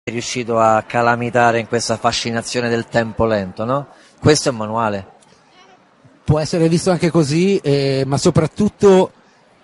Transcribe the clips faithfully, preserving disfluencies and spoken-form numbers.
riuscito a calamitare in questa fascinazione del tempo lento, no? Questo è un manuale. Può essere visto anche così, eh, ma soprattutto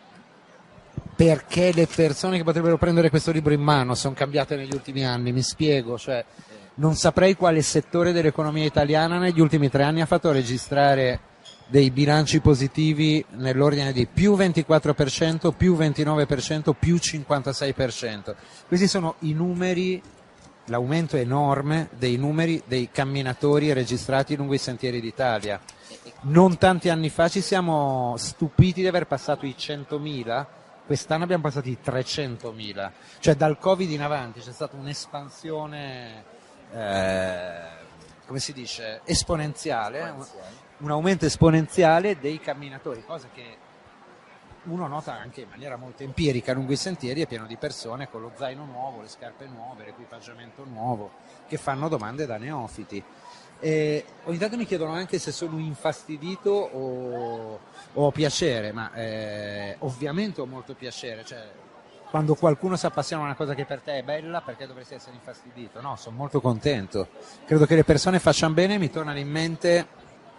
perché le persone che potrebbero prendere questo libro in mano sono cambiate negli ultimi anni, mi spiego, cioè non saprei quale settore dell'economia italiana negli ultimi tre anni ha fatto registrare dei bilanci positivi nell'ordine di più ventiquattro per cento, più ventinove per cento, più cinquantasei per cento. Questi sono i numeri, l'aumento enorme dei numeri dei camminatori registrati lungo i sentieri d'Italia. Non tanti anni fa ci siamo stupiti di aver passato i centomila, quest'anno abbiamo passato i trecentomila, cioè dal Covid in avanti c'è stata un'espansione, eh, come si dice, esponenziale, un, un aumento esponenziale dei camminatori, cosa che uno nota anche in maniera molto empirica. Lungo i sentieri è pieno di persone con lo zaino nuovo, le scarpe nuove, l'equipaggiamento nuovo, che fanno domande da neofiti. E ogni tanto mi chiedono anche se sono infastidito o, o ho piacere, ma eh, ovviamente ho molto piacere, cioè quando qualcuno si appassiona a una cosa che per te è bella, perché dovresti essere infastidito? No, sono molto contento, credo che le persone facciano bene. Mi tornano in mente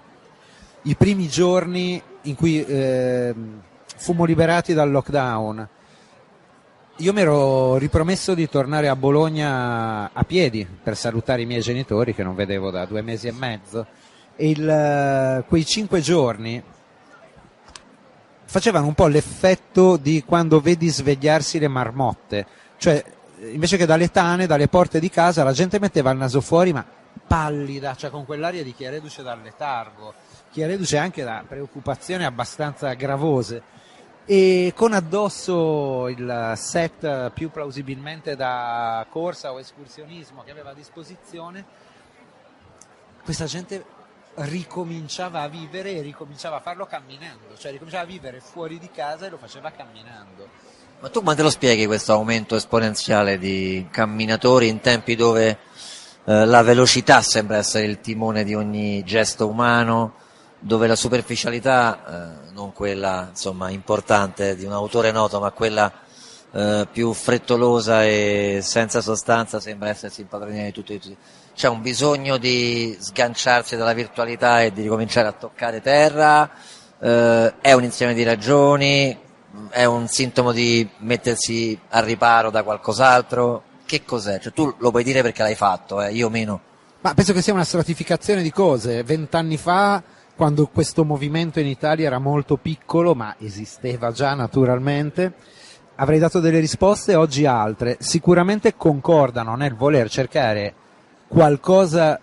i primi giorni in cui eh, fummo liberati dal lockdown. Io mi ero ripromesso di tornare a Bologna a piedi per salutare i miei genitori che non vedevo da due mesi e mezzo, e il, quei cinque giorni facevano un po' l'effetto di quando vedi svegliarsi le marmotte, cioè invece che dalle tane, dalle porte di casa, la gente metteva il naso fuori ma pallida, cioè con quell'aria di chi è reduce dal letargo, chi è reduce anche da preoccupazioni abbastanza gravose, e con addosso il set più plausibilmente da corsa o escursionismo che aveva a disposizione. Questa gente ricominciava a vivere e ricominciava a farlo camminando, cioè ricominciava a vivere fuori di casa e lo faceva camminando. Ma tu come te lo spieghi questo aumento esponenziale di camminatori in tempi dove eh, la velocità sembra essere il timone di ogni gesto umano, dove la superficialità, eh, non quella insomma importante di un autore noto, ma quella eh, più frettolosa e senza sostanza, sembra essersi impadronita di tutto e di tutti. C'è un bisogno di sganciarsi dalla virtualità e di ricominciare a toccare terra, eh, è un insieme di ragioni, è un sintomo di mettersi al riparo da qualcos'altro. Che cos'è? Cioè, tu lo puoi dire perché l'hai fatto, eh, io meno. Ma penso che sia una stratificazione di cose. Vent'anni fa, quando questo movimento in Italia era molto piccolo, ma esisteva già naturalmente, avrei dato delle risposte, oggi altre. Sicuramente concordano nel voler cercare qualcosa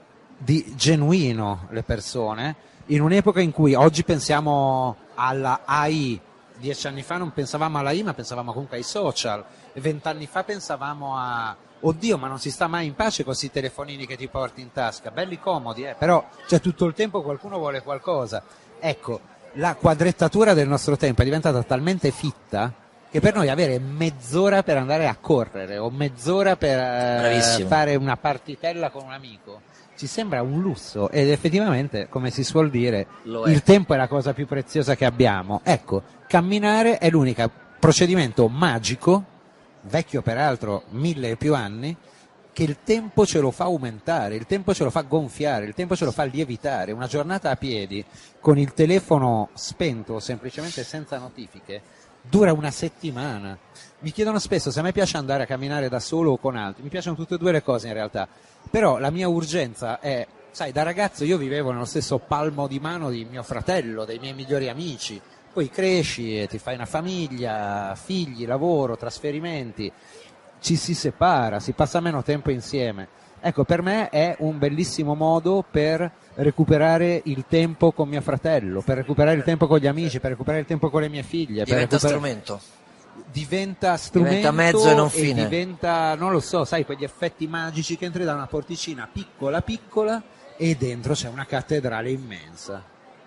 di genuino le persone, in un'epoca in cui oggi pensiamo alla A I, dieci anni fa non pensavamo alla A I ma pensavamo comunque ai social, e vent'anni fa pensavamo a oddio, ma non si sta mai in pace con questi telefonini che ti porti in tasca, belli comodi, eh, però cioè, tutto il tempo qualcuno vuole qualcosa. Ecco, la quadrettatura del nostro tempo è diventata talmente fitta che per noi avere mezz'ora per andare a correre o mezz'ora per eh, fare una partitella con un amico ci sembra un lusso, ed effettivamente, come si suol dire, il tempo è la cosa più preziosa che abbiamo. Ecco, camminare è l'unico procedimento magico, vecchio peraltro mille e più anni, che il tempo ce lo fa aumentare, il tempo ce lo fa gonfiare, il tempo ce lo fa lievitare. Una giornata a piedi con il telefono spento o semplicemente senza notifiche dura una settimana. Mi chiedono spesso se a me piace andare a camminare da solo o con altri. Mi piacciono tutte e due le cose in realtà, però la mia urgenza è, sai, da ragazzo io vivevo nello stesso palmo di mano di mio fratello, dei miei migliori amici. Poi cresci e ti fai una famiglia, figli, lavoro, trasferimenti, ci si separa, si passa meno tempo insieme. Ecco, per me è un bellissimo modo per recuperare il tempo con mio fratello, per recuperare il tempo con gli amici, per recuperare il tempo con le mie figlie. Diventa per recuper... strumento. Diventa strumento, diventa mezzo e non fine. E diventa, non lo so, sai, quegli effetti magici che entri da una porticina piccola piccola e dentro c'è una cattedrale immensa.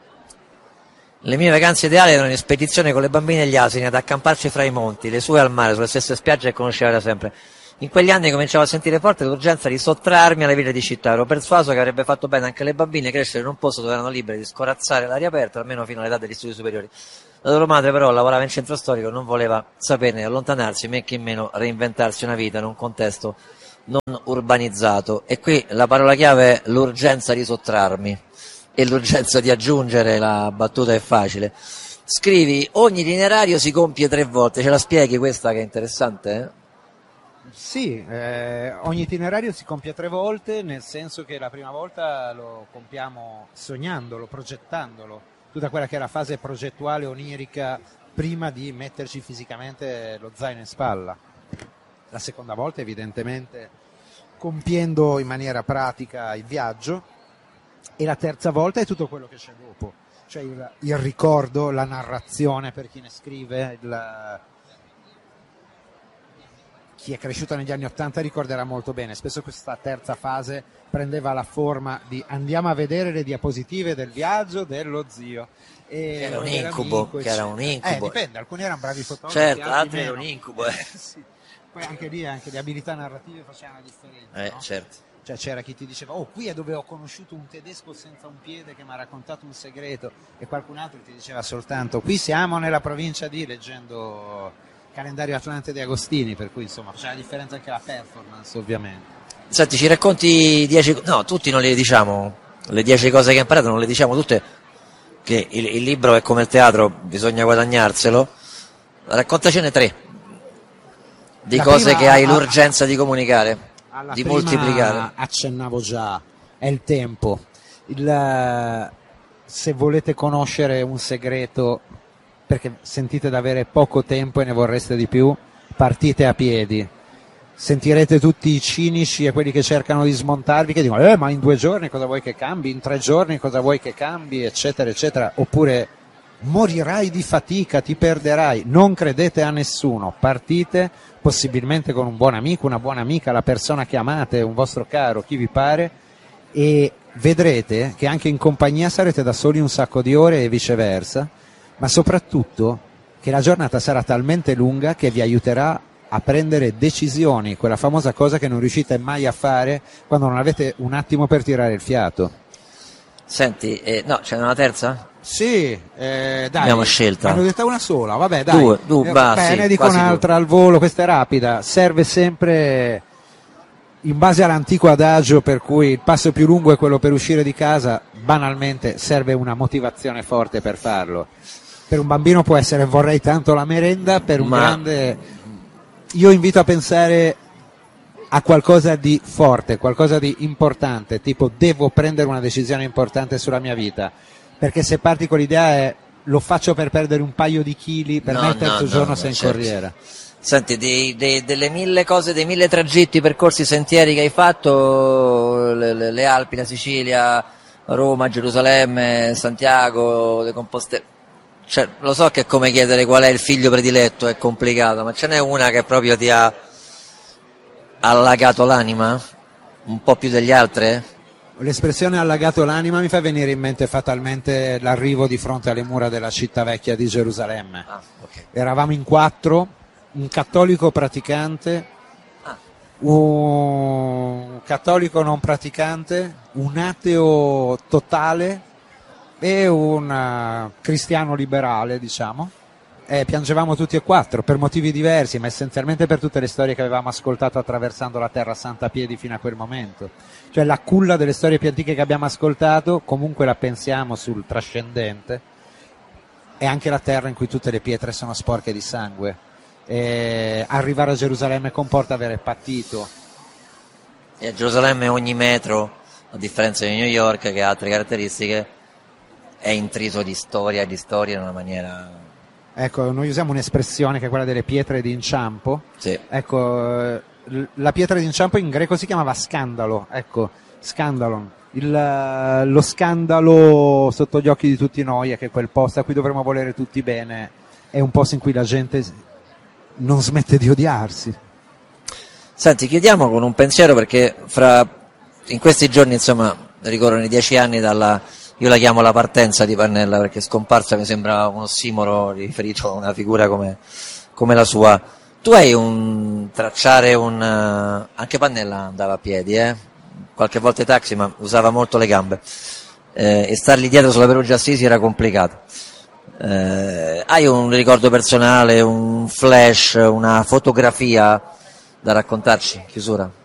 Le mie vacanze ideali erano in spedizione con le bambine e gli asini ad accamparci fra i monti, le sue al mare, sulle stesse spiagge che conosceva da sempre. In quegli anni cominciavo a sentire forte l'urgenza di sottrarmi alle ville di città. Ero persuaso che avrebbe fatto bene anche le bambine crescere in un posto dove erano libere di scorazzare l'aria aperta, almeno fino all'età degli studi superiori. La loro madre però lavorava in centro storico, non voleva saperne allontanarsi, men che meno reinventarsi una vita in un contesto non urbanizzato, e qui la parola chiave è l'urgenza di sottrarmi e l'urgenza di aggiungere. La battuta è facile. Scrivi: ogni itinerario si compie tre volte. Ce la spieghi questa, che è interessante, eh? Sì, eh, ogni itinerario si compie tre volte, nel senso che la prima volta lo compiamo sognandolo, progettandolo, tutta quella che è la fase progettuale onirica prima di metterci fisicamente lo zaino in spalla. La seconda volta evidentemente compiendo in maniera pratica il viaggio, e la terza volta è tutto quello che c'è dopo, cioè il, il ricordo, la narrazione per chi ne scrive. Il, chi è cresciuto negli anni Ottanta ricorderà molto bene, spesso questa terza fase prendeva la forma di andiamo a vedere le diapositive del viaggio dello zio. E che era un incubo, che era un incubo. Eh, dipende, alcuni erano bravi fotografi, certo, altri, altri meno. era un incubo. Eh. Sì. Poi anche lì, anche le abilità narrative facevano la differenza. Eh, no? certo. Cioè c'era chi ti diceva: oh, qui è dove ho conosciuto un tedesco senza un piede che mi ha raccontato un segreto, e qualcun altro ti diceva soltanto: qui siamo nella provincia di, leggendo Calendario Atlante di Agostini, per cui insomma faceva la differenza anche la performance, ovviamente. Senti, ci racconti dieci, no, tutti non le diciamo, le dieci cose che hai imparato non le diciamo tutte, che il, il libro è come il teatro, bisogna guadagnarselo. Raccontacene tre di La cose prima, che hai a, l'urgenza di comunicare, alla di prima moltiplicare. Accennavo già, è il tempo. Il, se volete conoscere un segreto, perché sentite di avere poco tempo e ne vorreste di più, partite a piedi. Sentirete tutti i cinici e quelli che cercano di smontarvi, che dicono: eh, ma in due giorni cosa vuoi che cambi, in tre giorni cosa vuoi che cambi, eccetera eccetera, oppure morirai di fatica, ti perderai. Non credete a nessuno, partite possibilmente con un buon amico, una buona amica, la persona che amate, un vostro caro, chi vi pare, e vedrete che anche in compagnia sarete da soli un sacco di ore e viceversa, ma soprattutto che la giornata sarà talmente lunga che vi aiuterà a prendere decisioni, quella famosa cosa che non riuscite mai a fare quando non avete un attimo per tirare il fiato. Senti, eh, no, c'è una terza? Sì, eh, dai, abbiamo scelta. hanno detta una sola, vabbè dai. Due, due, eh, bah, beh, sì, ne dico un'altra due. Al volo, questa è rapida, serve sempre, in base all'antico adagio per cui il passo più lungo è quello per uscire di casa, banalmente serve una motivazione forte per farlo. Per un bambino può essere vorrei tanto la merenda, per un Ma... grande io invito a pensare a qualcosa di forte, qualcosa di importante, tipo devo prendere una decisione importante sulla mia vita, perché se parti con l'idea è lo faccio per perdere un paio di chili, per no, me il terzo no, giorno no, sei in certo. corriera. Senti, dei, dei, delle mille cose, dei mille tragitti, percorsi, sentieri che hai fatto, le, le, le Alpi, la Sicilia, Roma, Gerusalemme, Santiago, le Compostelle, cioè, lo so che è come chiedere qual è il figlio prediletto, è complicato, ma ce n'è una che proprio ti ha allagato l'anima? Un po' più degli altri? L'espressione allagato l'anima mi fa venire in mente fatalmente l'arrivo di fronte alle mura della città vecchia di Gerusalemme. Ah, okay. Eravamo in quattro, un cattolico praticante, ah. un cattolico non praticante, un ateo totale e un uh, cristiano liberale, diciamo. E piangevamo tutti e quattro per motivi diversi, ma essenzialmente per tutte le storie che avevamo ascoltato attraversando la Terra Santa a piedi fino a quel momento. Cioè la culla delle storie più antiche che abbiamo ascoltato, comunque la pensiamo sul trascendente, è anche la terra in cui tutte le pietre sono sporche di sangue. E arrivare a Gerusalemme comporta avere patito. E a Gerusalemme ogni metro, a differenza di New York che ha altre caratteristiche, è intriso di storia e di storia in una maniera... Ecco, noi usiamo un'espressione che è quella delle pietre d'inciampo. Sì. Ecco, la pietra d'inciampo in greco si chiamava scandalo, ecco, scandalon. Il, lo scandalo sotto gli occhi di tutti noi è che quel posto a cui dovremmo volere tutti bene è un posto in cui la gente non smette di odiarsi. Senti, chiudiamo con un pensiero, perché fra in questi giorni, insomma, ricorrono i dieci anni dalla... Io la chiamo la partenza di Pannella, perché scomparsa mi sembra un ossimoro riferito a una figura come, come la sua. Tu hai un tracciare un... anche Pannella andava a piedi, eh? Qualche volta i taxi, ma usava molto le gambe, eh, e stargli dietro sulla Perugia Assisi era complicato. Eh, hai un ricordo personale, un flash, una fotografia da raccontarci? Chiusura.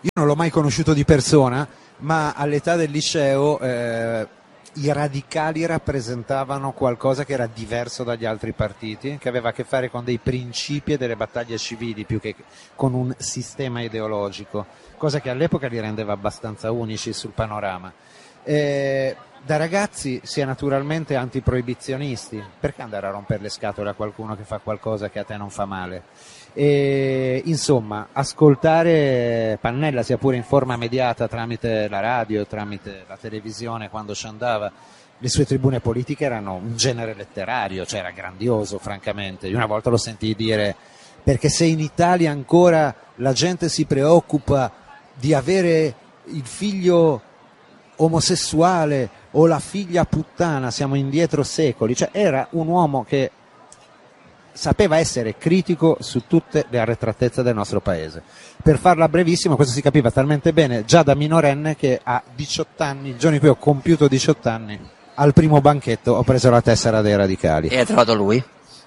Io non l'ho mai conosciuto di persona, ma all'età del liceo eh, i radicali rappresentavano qualcosa che era diverso dagli altri partiti, che aveva a che fare con dei principi e delle battaglie civili più che con un sistema ideologico, cosa che all'epoca li rendeva abbastanza unici sul panorama. Eh, da ragazzi si è naturalmente antiproibizionisti, perché andare a rompere le scatole a qualcuno che fa qualcosa che a te non fa male? E, insomma, ascoltare Pannella, sia pure in forma mediata tramite la radio, tramite la televisione quando ci andava, le sue tribune politiche erano un genere letterario, cioè era grandioso francamente. Io una volta lo sentii dire: perché se in Italia ancora la gente si preoccupa di avere il figlio omosessuale o la figlia puttana, siamo indietro secoli. Cioè era un uomo che sapeva essere critico su tutte le arretratezze del nostro paese. Per farla brevissimo, questo si capiva talmente bene già da minorenne che a diciotto anni, il giorno in cui ho compiuto diciotto anni, al primo banchetto ho preso la tessera dei radicali. E hai trovato lui?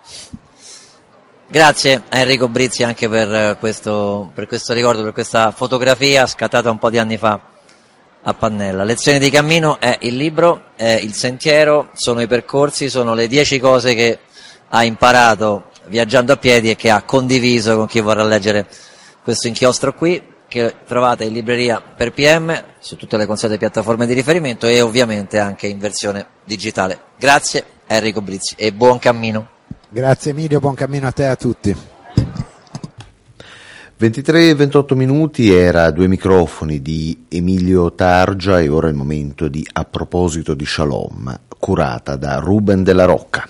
Grazie a Enrico Brizzi anche per questo, per questo ricordo, per questa fotografia scattata un po' di anni fa a Pannella. Lezioni di cammino è il libro, è il sentiero, sono i percorsi, sono le dieci cose che ha imparato viaggiando a piedi e che ha condiviso con chi vorrà leggere questo inchiostro qui, che trovate in libreria per P M, su tutte le consuete piattaforme di riferimento e ovviamente anche in versione digitale. Grazie Enrico Brizzi e buon cammino. Grazie Emilio, buon cammino a te e a tutti. ventitré e ventotto minuti, era Due microfoni di Emilio Targia e ora è il momento di A proposito di Shalom, curata da Ruben Della Rocca.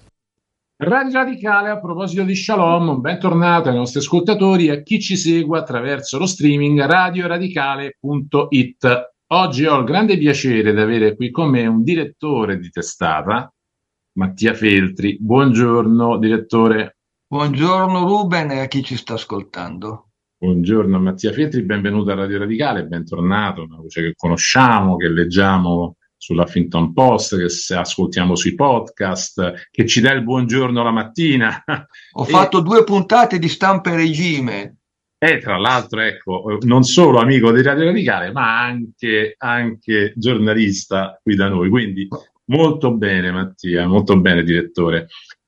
Radio Radicale, a proposito di Shalom, bentornato ai nostri ascoltatori e a chi ci segue attraverso lo streaming radio radicale punto it. Oggi ho il grande piacere di avere qui con me un direttore di testata, Mattia Feltri. Buongiorno direttore. Buongiorno Ruben e a chi ci sta ascoltando. Buongiorno Mattia Feltri, benvenuto a Radio Radicale, bentornato, una voce che conosciamo, che leggiamo sull'Huffington Post, che se ascoltiamo sui podcast, che ci dà il buongiorno la mattina. Ho e... fatto due puntate di Stampa e Regime. E tra l'altro, ecco, non solo amico di Radio Radicale, ma anche, anche giornalista qui da noi. Quindi molto bene Mattia, molto bene direttore.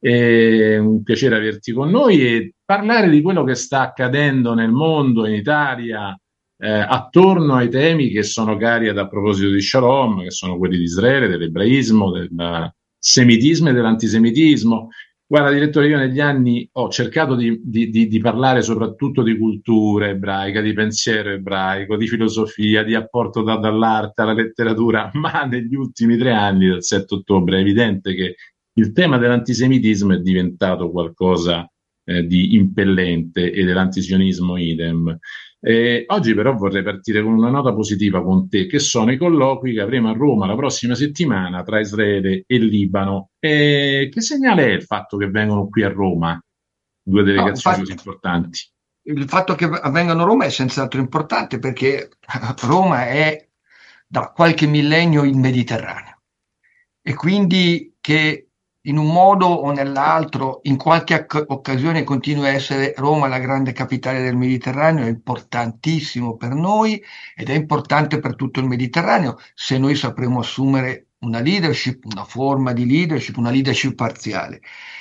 È un piacere averti con noi e parlare di quello che sta accadendo nel mondo, in Italia, eh, attorno ai temi che sono cari ad A proposito di Shalom, che sono quelli di Israele, dell'ebraismo, del semitismo e dell'antisemitismo. Guarda direttore, io negli anni ho cercato di, di, di, di parlare soprattutto di cultura ebraica, di pensiero ebraico, di filosofia, di apporto da, dall'arte alla letteratura, ma negli ultimi tre anni, dal sette ottobre, è evidente che il tema dell'antisemitismo è diventato qualcosa eh, di impellente e dell'antisionismo idem. Eh, oggi però vorrei partire con una nota positiva con te, che sono i colloqui che avremo a Roma la prossima settimana tra Israele e Libano. Eh, che segnale è il fatto che vengono qui a Roma due delegazioni No, così importanti? Il fatto che avvengano a Roma è senz'altro importante perché Roma è da qualche millennio il Mediterraneo e quindi che in un modo o nell'altro, in qualche occasione continua a essere Roma la grande capitale del Mediterraneo, è importantissimo per noi ed è importante per tutto il Mediterraneo se noi sapremo assumere una leadership, una forma di leadership, una leadership parziale.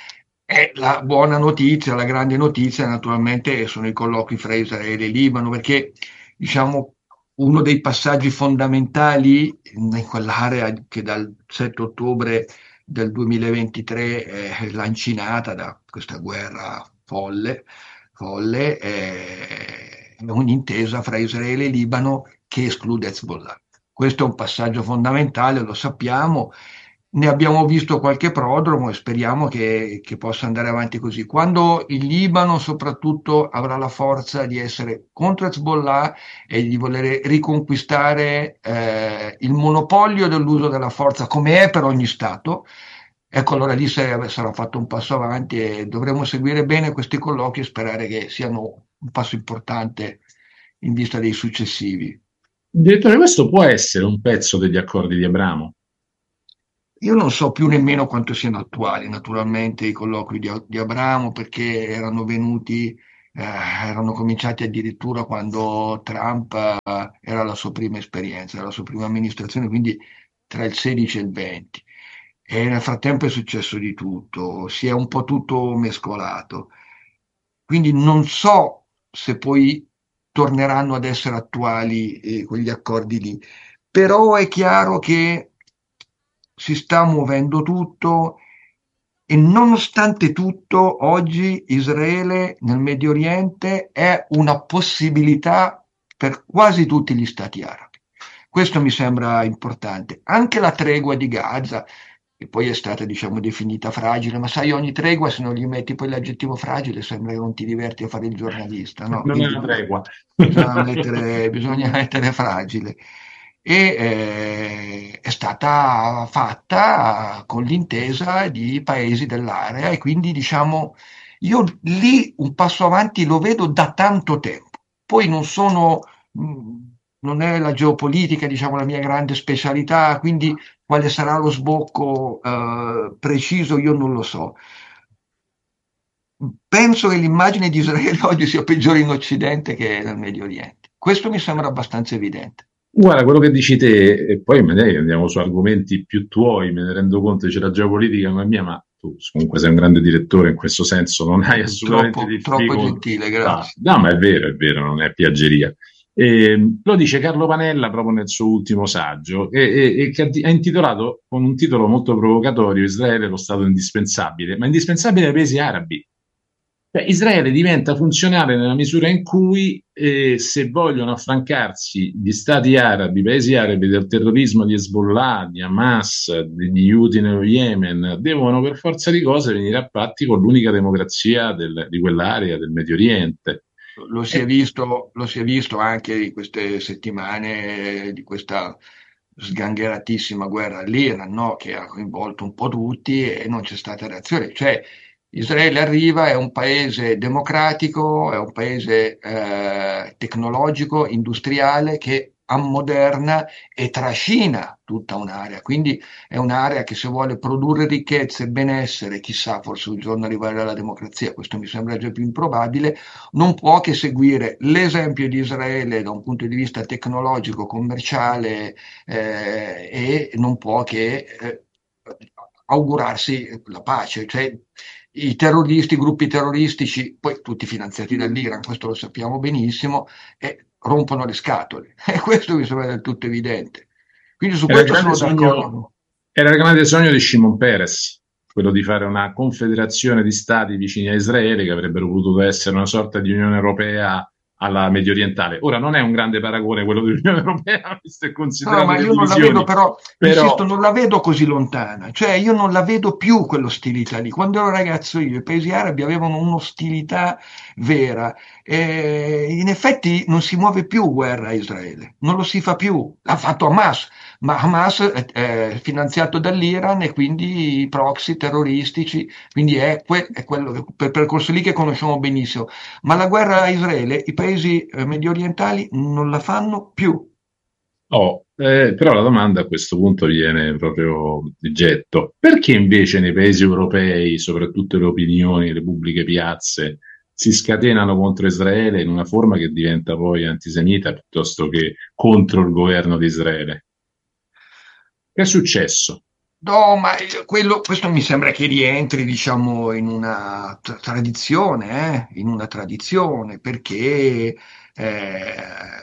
E la buona notizia, la grande notizia naturalmente sono i colloqui fra Israele e Libano, perché diciamo uno dei passaggi fondamentali in quell'area che dal sette ottobre del duemilaventitré è lancinata da questa guerra folle, folle è un'intesa fra Israele e Libano che esclude Hezbollah. Questo è un passaggio fondamentale, lo sappiamo, ne abbiamo visto qualche prodromo e speriamo che, che possa andare avanti così. Quando il Libano soprattutto avrà la forza di essere contro Hezbollah e di voler riconquistare eh, il monopolio dell'uso della forza come è per ogni Stato, ecco allora lì sarà fatto un passo avanti e dovremo seguire bene questi colloqui e sperare che siano un passo importante in vista dei successivi. Direttore, questo può essere un pezzo degli accordi di Abramo? Io non so più nemmeno quanto siano attuali, naturalmente, i colloqui di, di Abramo, perché erano venuti eh, erano cominciati addirittura quando Trump eh, era la sua prima esperienza, la sua prima amministrazione, quindi tra il sedici e il venti. E nel frattempo è successo di tutto, si è un po' tutto mescolato. Quindi non so se poi torneranno ad essere attuali eh, quegli accordi lì, però è chiaro che si sta muovendo tutto e nonostante tutto oggi Israele nel Medio Oriente è una possibilità per quasi tutti gli stati arabi. Questo mi sembra importante. Anche la tregua di Gaza, che poi è stata diciamo definita fragile, ma sai ogni tregua se non gli metti poi l'aggettivo fragile sembra che non ti diverti a fare il giornalista, no? Non è Quindi una tregua. bisogna mettere, bisogna mettere fragile e eh, è stata fatta con l'intesa di paesi dell'area e quindi diciamo io lì un passo avanti lo vedo da tanto tempo. Poi non sono, mh, non è la geopolitica, diciamo, la mia grande specialità, quindi quale sarà lo sbocco eh, preciso io non lo so. Penso che l'immagine di Israele oggi sia peggiore in Occidente che nel Medio Oriente. Questo mi sembra abbastanza evidente. Guarda, quello che dici te, e poi magari andiamo su argomenti più tuoi, me ne rendo conto, c'è la geopolitica come mia, ma tu comunque sei un grande direttore, in questo senso non hai assolutamente Troppo, troppo difficoltà. gentile, No, grazie. no, ma è vero, è vero, non è piaggeria. E, lo dice Carlo Panella proprio nel suo ultimo saggio, e, e- e che ha, ha intitolato con un titolo molto provocatorio Israele lo Stato indispensabile, ma indispensabile ai paesi arabi. Cioè, Israele diventa funzionale nella misura in cui, eh, se vogliono affrancarsi gli stati arabi, i paesi arabi del terrorismo di Hezbollah, di Hamas, degli Houthi nello Yemen, devono per forza di cose venire a patti con l'unica democrazia del- di quell'area, del Medio Oriente. Lo si è E visto, lo si è visto anche in queste settimane eh, di questa sgangheratissima guerra all'Iran, no? Che ha coinvolto un po' tutti e non c'è stata reazione. Cioè, Israele arriva, è un paese democratico, è un paese eh, tecnologico, industriale che ammoderna e trascina tutta un'area. Quindi è un'area che se vuole produrre ricchezza e benessere, chissà, forse un giorno arrivare alla democrazia, questo mi sembra già più improbabile, non può che seguire l'esempio di Israele da un punto di vista tecnologico, commerciale eh, e non può che eh, augurarsi la pace. Cioè, i terroristi, i gruppi terroristici, poi tutti finanziati dall'Iran, questo lo sappiamo benissimo, e rompono le scatole. E questo mi sembra del tutto evidente. Quindi su era il questo grande sono sogno, d'accordo. era il grande sogno di Shimon Peres, quello di fare una confederazione di stati vicini a Israele che avrebbero potuto essere una sorta di Unione Europea alla medio orientale. Ora non è un grande paragone quello dell'Unione Europea, visto e No, considerato ma le io non la vedo divisioni, però, insisto, però non la vedo così lontana, cioè io non la vedo più quell'ostilità lì. Quando ero ragazzo io, i paesi arabi avevano un'ostilità vera. E in effetti non si muove più guerra a Israele, non lo si fa più, l'ha fatto Hamas, ma Hamas è, è finanziato dall'Iran e quindi i proxy terroristici, quindi è, que- è quello, quel percorso lì che conosciamo benissimo. Ma la guerra a Israele, i paesi eh, medio orientali non la fanno più. oh, eh, però la domanda a questo punto viene proprio di getto. Perché invece nei paesi europei, soprattutto le opinioni, le pubbliche piazze, si scatenano contro Israele in una forma che diventa poi antisemita piuttosto che contro il governo di Israele? Che è successo? No, ma eh, quello, questo mi sembra che rientri, diciamo, in una tra- tradizione, eh, in una tradizione, perché eh,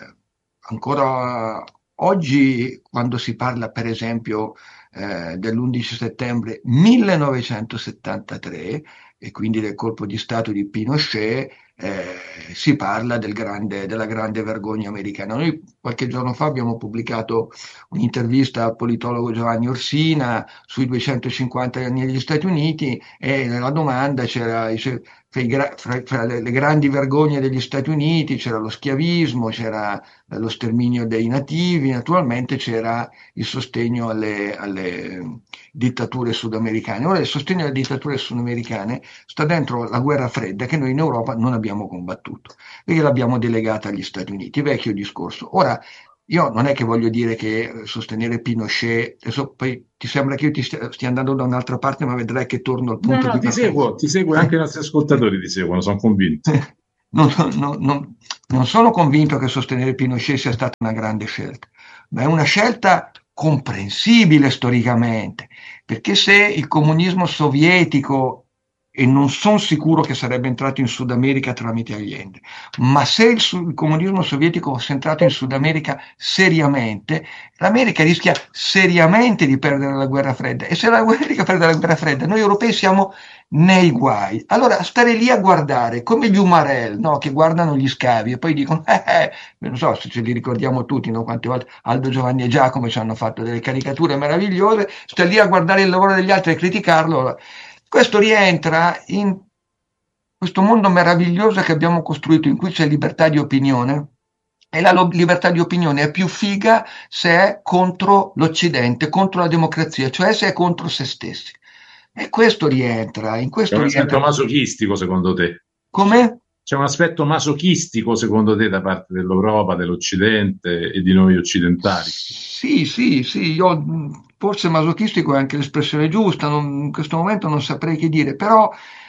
ancora oggi, quando si parla, per esempio, eh, dell'undici settembre millenovecentosettantatré, e quindi del colpo di Stato di Pinochet, eh, si parla del grande- della grande vergogna americana. Noi qualche giorno fa abbiamo pubblicato un'intervista al politologo Giovanni Orsina sui duecentocinquanta anni degli Stati Uniti e nella domanda c'era dice, fra, i gra- fra- fra le, le grandi vergogne degli Stati Uniti c'era lo schiavismo, c'era eh, lo sterminio dei nativi, naturalmente c'era il sostegno alle, alle dittature sudamericane. Ora il sostegno alle dittature sudamericane sta dentro la guerra fredda che noi in Europa non abbiamo combattuto, perché l'abbiamo delegata agli Stati Uniti, vecchio discorso. Ora, io non è che voglio dire che eh, sostenere Pinochet, adesso poi ti sembra che io ti stia, stia andando da un'altra parte, ma vedrai che torno al No, punto no, di ti partenza. seguo, ti seguo, anche i nostri ascoltatori ti seguono, sono convinto. non, non, non, non sono convinto che sostenere Pinochet sia stata una grande scelta, ma è una scelta comprensibile storicamente, perché se il comunismo sovietico, e non sono sicuro che sarebbe entrato in Sud America tramite Allende, ma se il, il comunismo sovietico fosse entrato in Sud America seriamente, l'America rischia seriamente di perdere la guerra fredda, e se l'America perde la guerra fredda, noi europei siamo nei guai. Allora stare lì a guardare come gli Umarell, no? Che guardano gli scavi e poi dicono eh, eh, non so se ce li ricordiamo tutti, no? Quante volte Aldo, Giovanni e Giacomo ci hanno fatto delle caricature meravigliose, stare lì a guardare il lavoro degli altri e criticarlo. Questo rientra in questo mondo meraviglioso che abbiamo costruito, in cui c'è libertà di opinione, e la lo- libertà di opinione è più figa se è contro l'Occidente, contro la democrazia, cioè se è contro se stessi. E questo rientra, in C'è questo un aspetto rientra. masochistico secondo te? Come? C'è un aspetto masochistico secondo te da parte dell'Europa, dell'Occidente e di noi occidentali? Sì, sì, sì, io mh, forse masochistico è anche l'espressione giusta, non- in questo momento non saprei che dire, però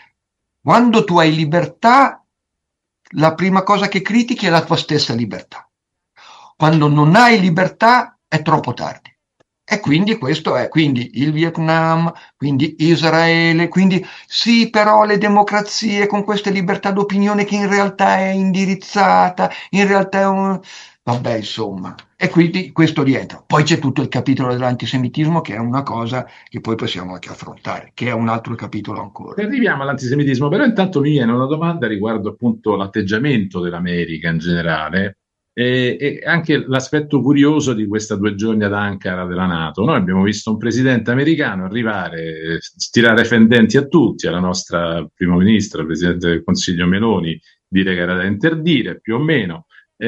quando tu hai libertà, la prima cosa che critichi è la tua stessa libertà. Quando non hai libertà è troppo tardi. E quindi questo è, quindi il Vietnam, quindi Israele, quindi sì, però le democrazie con questa libertà d'opinione che in realtà è indirizzata, in realtà è un... Vabbè, insomma, e quindi questo rientra. Poi c'è tutto il capitolo dell'antisemitismo, che è una cosa che poi possiamo anche affrontare, che è un altro capitolo ancora. Arriviamo all'antisemitismo, però intanto mi viene una domanda riguardo appunto l'atteggiamento dell'America in generale e, e anche l'aspetto curioso di questa due giorni ad Ankara della NATO. Noi abbiamo visto un presidente americano arrivare, stirare fendenti a tutti, alla nostra primo ministro, presidente del Consiglio Meloni, dire che era da interdire, più o meno.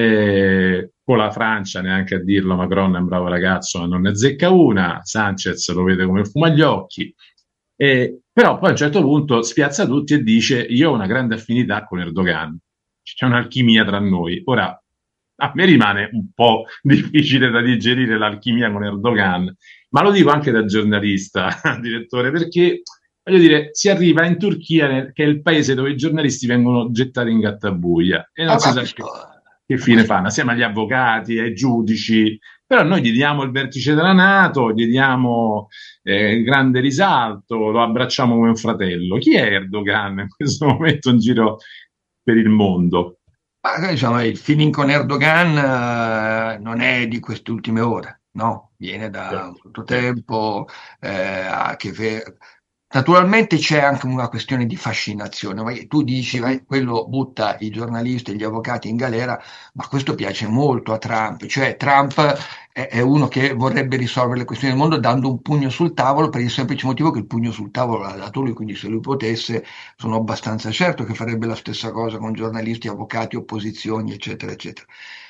Eh, con la Francia, neanche a dirlo, Macron è un bravo ragazzo, ma non ne azzecca una. Sanchez lo vede come fumo agli occhi. Eh, però poi a un certo punto spiazza tutti e dice: io ho una grande affinità con Erdogan, c'è un'alchimia tra noi. Ora, a me rimane un po' difficile da digerire l'alchimia con Erdogan, ma lo dico anche da giornalista, direttore, perché voglio dire, si arriva in Turchia, che è il paese dove i giornalisti vengono gettati in gattabuia e Ah, non si ma sa questo, che, che ma fine questo fanno, assieme agli avvocati, ai giudici. Però noi gli diamo il vertice della NATO, gli diamo eh, grande risalto, lo abbracciamo come un fratello. Chi è Erdogan in questo momento in giro per il mondo? Ma, insomma, il feeling con Erdogan eh, non è di queste ultime ore, no? Viene da un Certo, certo certo. tempo, eh, a che ve- naturalmente c'è anche una questione di fascinazione, ma tu dici, vai, quello butta i giornalisti e gli avvocati in galera, ma questo piace molto a Trump, cioè Trump è, è uno che vorrebbe risolvere le questioni del mondo dando un pugno sul tavolo per il semplice motivo che il pugno sul tavolo l'ha dato lui, quindi se lui potesse sono abbastanza certo che farebbe la stessa cosa con giornalisti, avvocati, opposizioni, eccetera, eccetera.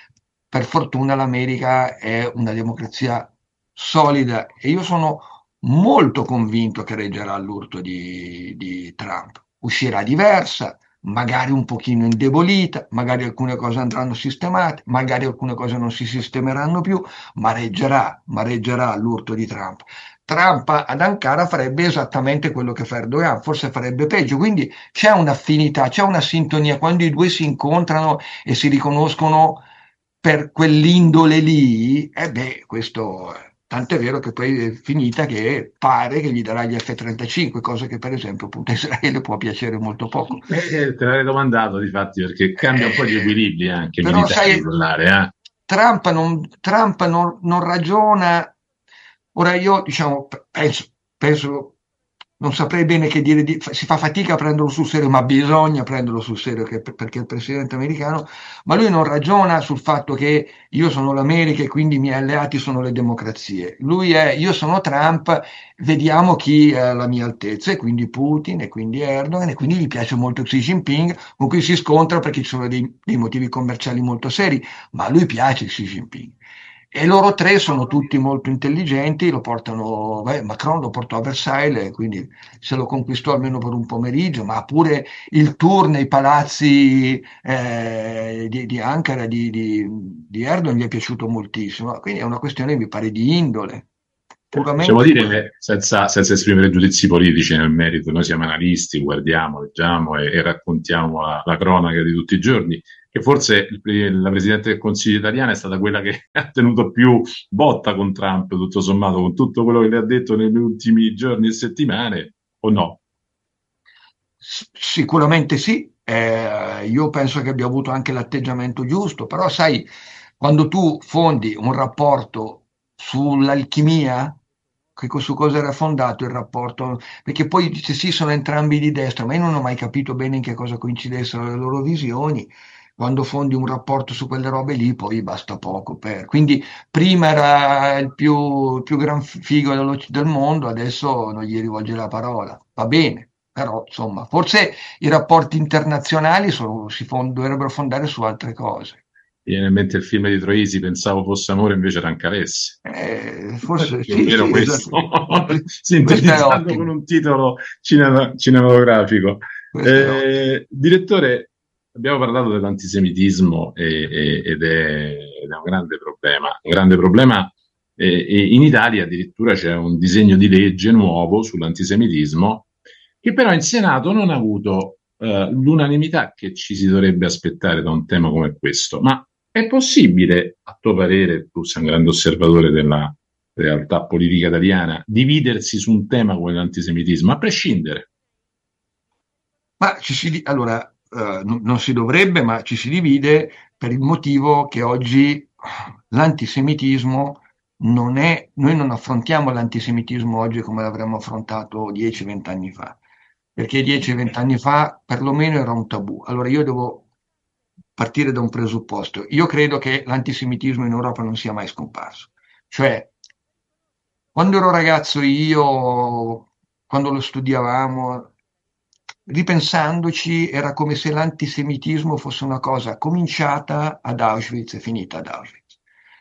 Per fortuna l'America è una democrazia solida e io sono molto convinto che reggerà all'urto di, di Trump. Uscirà diversa, magari un pochino indebolita, magari alcune cose andranno sistemate, magari alcune cose non si sistemeranno più, ma reggerà, ma reggerà all'urto di Trump. Trump ad Ankara farebbe esattamente quello che fa Erdogan, forse farebbe peggio, quindi c'è un'affinità, c'è una sintonia, quando i due si incontrano e si riconoscono per quell'indole lì, e beh, questo tanto è vero che poi è finita che pare che gli darà gli F trentacinque, cosa che per esempio appunto a Israele può piacere molto poco. Eh, te l'avrei domandato, difatti, perché cambia un po' gli Eh, equilibri anche però militari sai, quell'area. Trump non, Trump non, non ragiona. Ora io, diciamo, penso, penso, non saprei bene che dire, di- si fa fatica a prenderlo sul serio, ma bisogna prenderlo sul serio che- perché è il presidente americano, ma lui non ragiona sul fatto che io sono l'America e quindi i miei alleati sono le democrazie. Lui è, io sono Trump, vediamo chi è alla mia altezza, e quindi Putin, e quindi Erdogan, e quindi gli piace molto Xi Jinping, con cui si scontra perché ci sono dei, dei motivi commerciali molto seri, ma a lui piace Xi Jinping. E loro tre sono tutti molto intelligenti, lo portano, beh, Macron lo portò a Versailles, quindi se lo conquistò almeno per un pomeriggio, ma pure il tour nei palazzi eh, di, di Ankara, di, di, di Erdogan, gli è piaciuto moltissimo. Quindi è una questione, mi pare, di indole. Possiamo dire, senza, senza esprimere giudizi politici nel merito, noi siamo analisti, guardiamo, leggiamo e, e raccontiamo la, la cronaca di tutti i giorni, che forse il, la Presidente del Consiglio italiana è stata quella che ha tenuto più botta con Trump, tutto sommato, con tutto quello che le ha detto negli ultimi giorni e settimane, o no? Sicuramente sì, eh, io penso che abbia avuto anche l'atteggiamento giusto, però sai, quando tu fondi un rapporto sull'alchimia, che co- su cosa era fondato il rapporto, perché poi dice sì, sono entrambi di destra, ma io non ho mai capito bene in che cosa coincidessero le loro visioni. Quando fondi un rapporto su quelle robe lì, poi basta poco per. Quindi prima era il più, il più gran figo dello- del mondo, adesso non gli rivolge la parola. Va bene, però insomma, forse i rapporti internazionali sono- si fon- dovrebbero fondare su altre cose. Mi viene in mente il film di Troisi, pensavo fosse amore, invece era Ancaresse. Eh, forse Più o sì, meno sì, questo, esatto. Questo è sintetizzando con ottimo. un titolo cinema- cinematografico. Questo è ottimo. Eh, direttore, abbiamo parlato dell'antisemitismo e- e- ed, è, ed è un grande problema. Un grande problema e, e in Italia addirittura c'è un disegno di legge nuovo sull'antisemitismo che però in Senato non ha avuto eh, l'unanimità che ci si dovrebbe aspettare da un tema come questo. Ma è possibile, a tuo parere, tu sei un grande osservatore della realtà politica italiana, dividersi su un tema come l'antisemitismo, a prescindere? Ma ci si, di- allora, eh, non, non si dovrebbe, ma ci si divide per il motivo che oggi l'antisemitismo non è, noi non affrontiamo l'antisemitismo oggi come l'avremmo affrontato dieci venti anni fa, perché dieci venti anni fa perlomeno era un tabù. Allora io devo partire da un presupposto. Io credo che l'antisemitismo in Europa non sia mai scomparso. Cioè, quando ero ragazzo io, quando lo studiavamo, ripensandoci, era come se l'antisemitismo fosse una cosa cominciata ad Auschwitz e finita ad Auschwitz.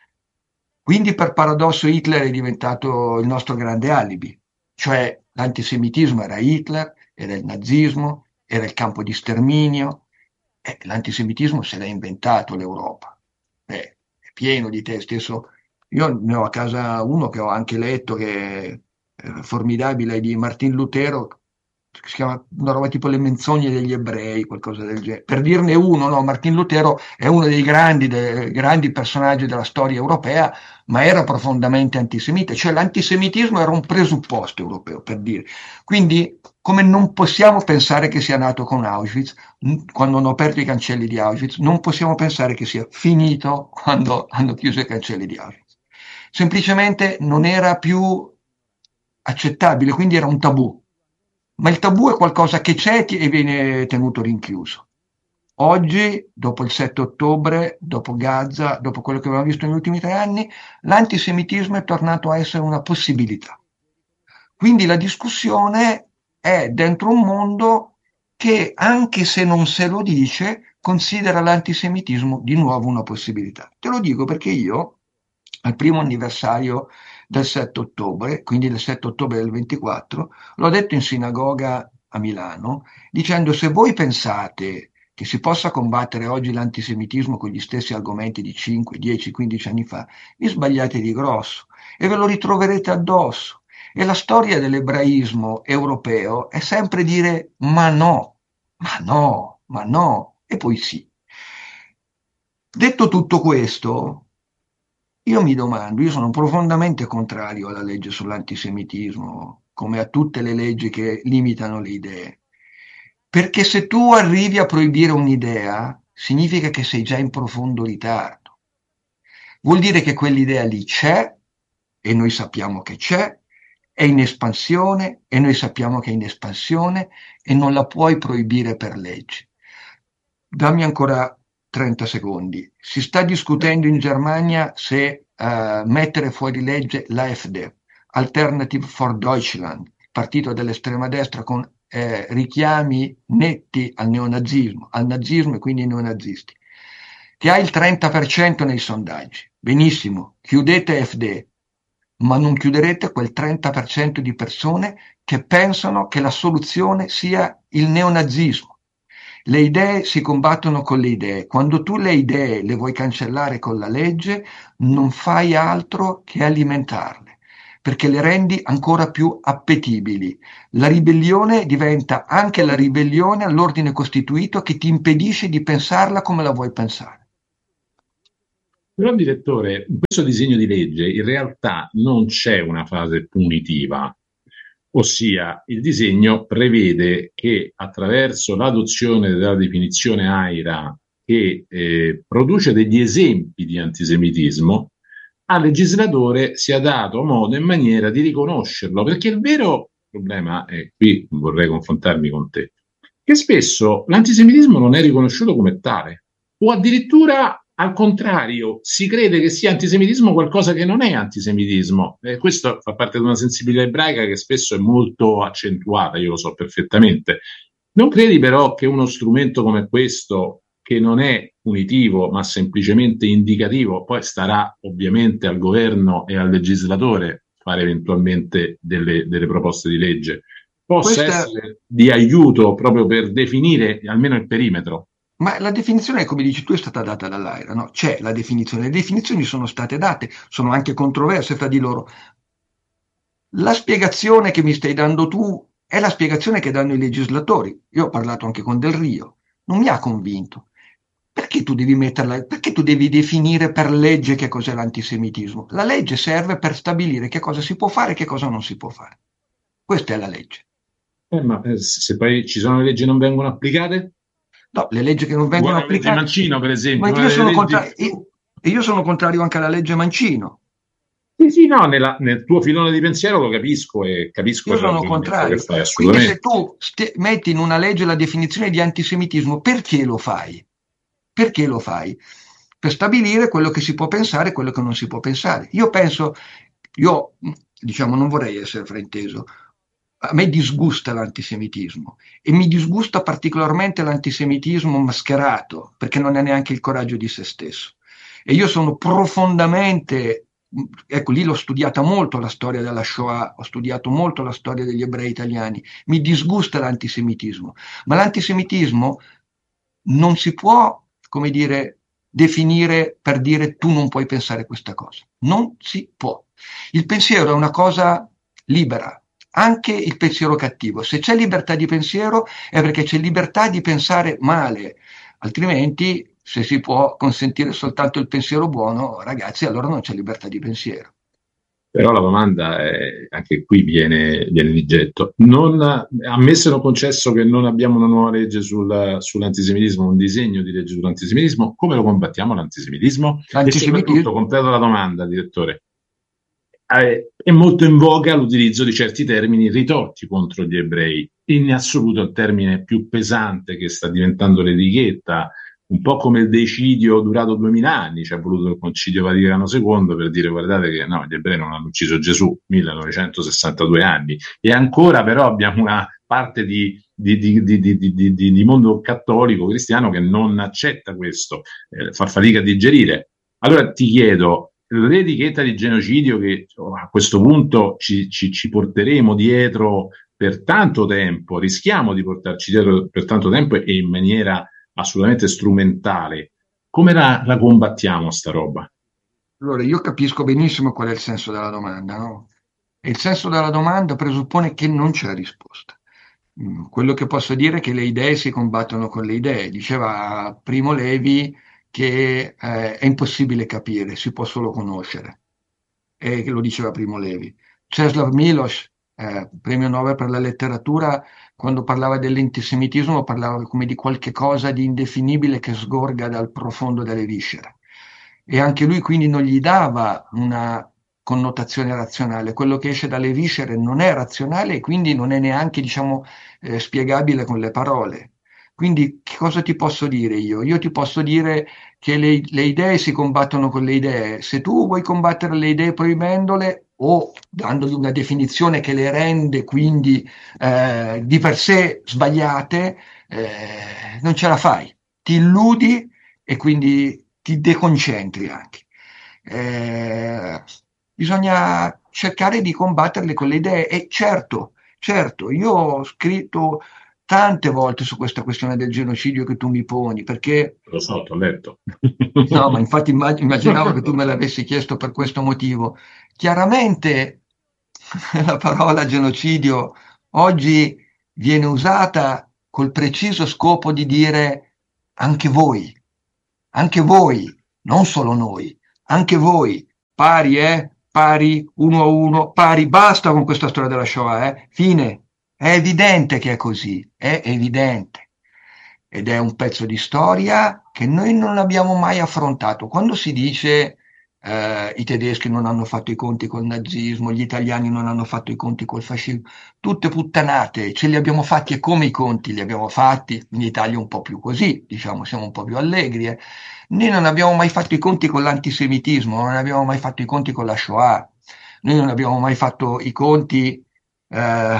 Quindi per paradosso Hitler è diventato il nostro grande alibi, cioè l'antisemitismo era Hitler, era il nazismo, era il campo di sterminio, e l'antisemitismo se l'ha inventato l'Europa. Eh, è pieno di testi. Adesso io ne ho a casa uno che ho anche letto, che è formidabile, di Martin Lutero, che si chiama una roba tipo Le menzogne degli ebrei, qualcosa del genere. Per dirne uno, no, Martin Lutero è uno dei grandi, dei grandi personaggi della storia europea, ma era profondamente antisemita, cioè l'antisemitismo era un presupposto europeo, per dire. Quindi, come non possiamo pensare che sia nato con Auschwitz, quando hanno aperto i cancelli di Auschwitz, non possiamo pensare che sia finito quando hanno chiuso i cancelli di Auschwitz. Semplicemente non era più accettabile, quindi era un tabù. Ma il tabù è qualcosa che c'è e viene tenuto rinchiuso. Oggi, dopo il sette ottobre, dopo Gaza, dopo quello che abbiamo visto negli ultimi tre anni, l'antisemitismo è tornato a essere una possibilità. Quindi la discussione è dentro un mondo che, anche se non se lo dice, considera l'antisemitismo di nuovo una possibilità. Te lo dico perché io, al primo anniversario del sette ottobre, quindi del sette ottobre del ventiquattro, l'ho detto in sinagoga a Milano, dicendo: se voi pensate che si possa combattere oggi l'antisemitismo con gli stessi argomenti di cinque, dieci, quindici anni fa, vi sbagliate di grosso e ve lo ritroverete addosso. E la storia dell'ebraismo europeo è sempre dire ma no, ma no, ma no, e poi sì. Detto tutto questo, io mi domando, io sono profondamente contrario alla legge sull'antisemitismo, come a tutte le leggi che limitano le idee, perché se tu arrivi a proibire un'idea, significa che sei già in profondo ritardo. Vuol dire che quell'idea lì c'è, e noi sappiamo che c'è, è in espansione, e noi sappiamo che è in espansione, e non la puoi proibire per legge. Dammi ancora trenta secondi. Si sta discutendo in Germania se uh, mettere fuori legge l'A F D, Alternative for Deutschland, partito dell'estrema destra con eh, richiami netti al neonazismo, al nazismo e quindi ai neonazisti, che ha il trenta per cento nei sondaggi. Benissimo, chiudete F D, ma non chiuderete quel trenta per cento di persone che pensano che la soluzione sia il neonazismo. Le idee si combattono con le idee. Quando tu le idee le vuoi cancellare con la legge, non fai altro che alimentarle. perché le rendi ancora più appetibili. La ribellione diventa anche la ribellione all'ordine costituito che ti impedisce di pensarla come la vuoi pensare. Però, direttore, in questo disegno di legge in realtà non c'è una fase punitiva, ossia il disegno prevede che attraverso l'adozione della definizione AIRA che eh, produce degli esempi di antisemitismo, al legislatore sia dato modo e maniera di riconoscerlo, perché il vero problema, e qui vorrei confrontarmi con te, che spesso l'antisemitismo non è riconosciuto come tale, o addirittura al contrario, si crede che sia antisemitismo qualcosa che non è antisemitismo. Eh, questo fa parte di una sensibilità ebraica che spesso è molto accentuata, io lo so perfettamente. Non credi però che uno strumento come questo, che non è punitivo ma semplicemente indicativo, poi starà ovviamente al governo e al legislatore fare eventualmente delle, delle proposte di legge, possa Questa... essere di aiuto proprio per definire almeno il perimetro? Ma la definizione, come dici tu, è stata data dall'AIRA, no? C'è la definizione, le definizioni sono state date, sono anche controverse fra di loro. La spiegazione che mi stai dando tu è la spiegazione che danno i legislatori. Io ho parlato anche con Del Rio, non mi ha convinto. Perché tu devi metterla, perché tu devi definire per legge che cos'è l'antisemitismo? La legge serve per stabilire che cosa si può fare e che cosa non si può fare. Questa è la legge. Eh, ma eh, se poi ci sono le leggi che non vengono applicate? No, le leggi che non vengono Guarda, applicate. Mancino, per esempio. Ma io sono, leggi... contrario, io, io sono contrario anche alla legge Mancino. Sì, sì, no, nella, nel tuo filone di pensiero lo capisco e capisco io il sono contrario. che fai, Quindi assolutamente. se tu st- metti in una legge la definizione di antisemitismo, perché lo fai? Perché lo fai? Per stabilire quello che si può pensare e quello che non si può pensare. Io penso, io diciamo non vorrei essere frainteso, a me disgusta l'antisemitismo e mi disgusta particolarmente l'antisemitismo mascherato, perché non ha neanche il coraggio di se stesso. E io sono profondamente, ecco lì l'ho studiata molto la storia della Shoah, ho studiato molto la storia degli ebrei italiani, mi disgusta l'antisemitismo, ma l'antisemitismo non si può, come dire, definire per dire tu non puoi pensare questa cosa, non si può. Il pensiero è una cosa libera, anche il pensiero cattivo. Se c'è libertà di pensiero è perché c'è libertà di pensare male, altrimenti se si può consentire soltanto il pensiero buono, ragazzi, allora non c'è libertà di pensiero. Però la domanda è, anche qui viene, viene di getto. Non, ammesso e non concesso che non abbiamo una nuova legge sul, sull'antisemitismo, un disegno di legge sull'antisemitismo, come lo combattiamo l'antisemitismo? L'antisemitismo... E soprattutto, completo la domanda, direttore, è, è molto in voga l'utilizzo di certi termini ritorti contro gli ebrei. In assoluto il termine più pesante che sta diventando l'etichetta, un po' come il decidio durato duemila anni, ci ha voluto il Concilio Vaticano secondo per dire guardate che no, gli ebrei non hanno ucciso Gesù, millenovecentosessantadue anni, e ancora però abbiamo una parte di, di, di, di, di, di, di, di mondo cattolico, cristiano, che non accetta questo, eh, fa fatica a digerire. Allora ti chiedo, l'etichetta di genocidio che a questo punto ci, ci, ci porteremo dietro per tanto tempo, rischiamo di portarci dietro per tanto tempo e in maniera assolutamente strumentale, come la, la combattiamo sta roba? Allora, io capisco benissimo qual è il senso della domanda, no? E il senso della domanda presuppone che non c'è risposta. Mm, quello che posso dire è che le idee si combattono con le idee. Diceva Primo Levi che eh, è impossibile capire, si può solo conoscere. E lo diceva Primo Levi. Czeslaw Milosz, eh, premio Nobel per la letteratura, quando parlava dell'antisemitismo parlava come di qualche cosa di indefinibile che sgorga dal profondo delle viscere. E anche lui quindi non gli dava una connotazione razionale. Quello che esce dalle viscere non è razionale e quindi non è neanche, diciamo, eh, spiegabile con le parole. Quindi che cosa ti posso dire io? Io ti posso dire che le, le idee si combattono con le idee. Se tu vuoi combattere le idee proibendole o dandogli una definizione che le rende quindi eh, di per sé sbagliate, eh, non ce la fai. Ti illudi e quindi ti deconcentri anche. Eh, bisogna cercare di combatterle con le idee e certo, certo, io ho scritto tante volte su questa questione del genocidio che tu mi poni, perché... Lo so, t'ho letto. No, ma infatti immaginavo che tu me l'avessi chiesto per questo motivo. Chiaramente la parola genocidio oggi viene usata col preciso scopo di dire anche voi, anche voi, non solo noi, anche voi, pari, eh? Pari, uno a uno, pari, basta con questa storia della Shoah, eh? Fine. È evidente che è così, è evidente. Ed è un pezzo di storia che noi non abbiamo mai affrontato. Quando si dice eh, i tedeschi non hanno fatto i conti col nazismo, gli italiani non hanno fatto i conti col fascismo, tutte puttanate, ce li abbiamo fatti e come i conti li abbiamo fatti, in Italia un po' più così, diciamo, siamo un po' più allegri. Eh. Noi non abbiamo mai fatto i conti con l'antisemitismo, non abbiamo mai fatto i conti con la Shoah, noi non abbiamo mai fatto i conti... Eh,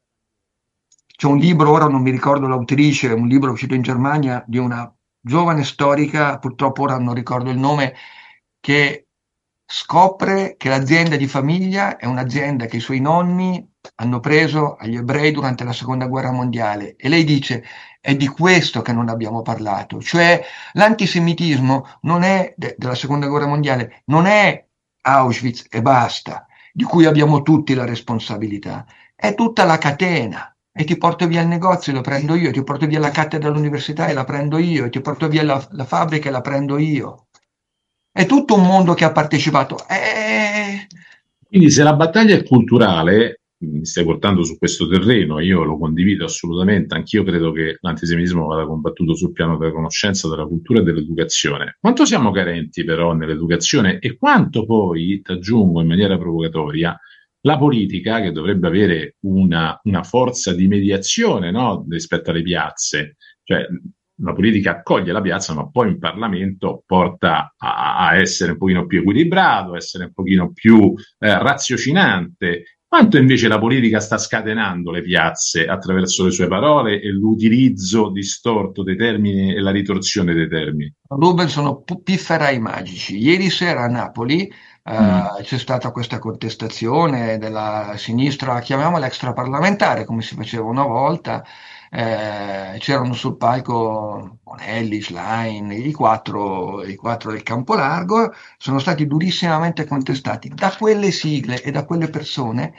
c'è un libro, ora non mi ricordo l'autrice, un libro uscito in Germania di una giovane storica, purtroppo ora non ricordo il nome, che scopre che l'azienda di famiglia è un'azienda che i suoi nonni hanno preso agli ebrei durante la seconda guerra mondiale, e lei dice è di questo che non abbiamo parlato, cioè l'antisemitismo non è de- della seconda guerra mondiale, non è Auschwitz e basta, di cui abbiamo tutti la responsabilità, è tutta la catena. E ti porto via il negozio e lo prendo io, ti porto via la cattedra all'università e la prendo io, e ti porto via la, la fabbrica e la prendo io. È tutto un mondo che ha partecipato. Eh... Quindi se la battaglia è culturale, mi stai portando su questo terreno, io lo condivido assolutamente, anch'io credo che l'antisemitismo vada combattuto sul piano della conoscenza, della cultura e dell'educazione. Quanto siamo carenti però nell'educazione e quanto poi, ti aggiungo in maniera provocatoria, la politica, che dovrebbe avere una, una forza di mediazione, no, rispetto alle piazze, cioè la politica accoglie la piazza, ma poi in Parlamento porta a, a essere un pochino più equilibrato, a essere un pochino più eh, raziocinante. Quanto invece la politica sta scatenando le piazze attraverso le sue parole e l'utilizzo distorto dei termini e la ritorsione dei termini? Ruben, sono pifferai magici. Ieri sera a Napoli eh, mm. c'è stata questa contestazione della sinistra, chiamiamola extraparlamentare, come si faceva una volta. Eh, c'erano sul palco Bonelli, Schlein, i quattro, i quattro del campo largo, sono stati durissimamente contestati da quelle sigle e da quelle persone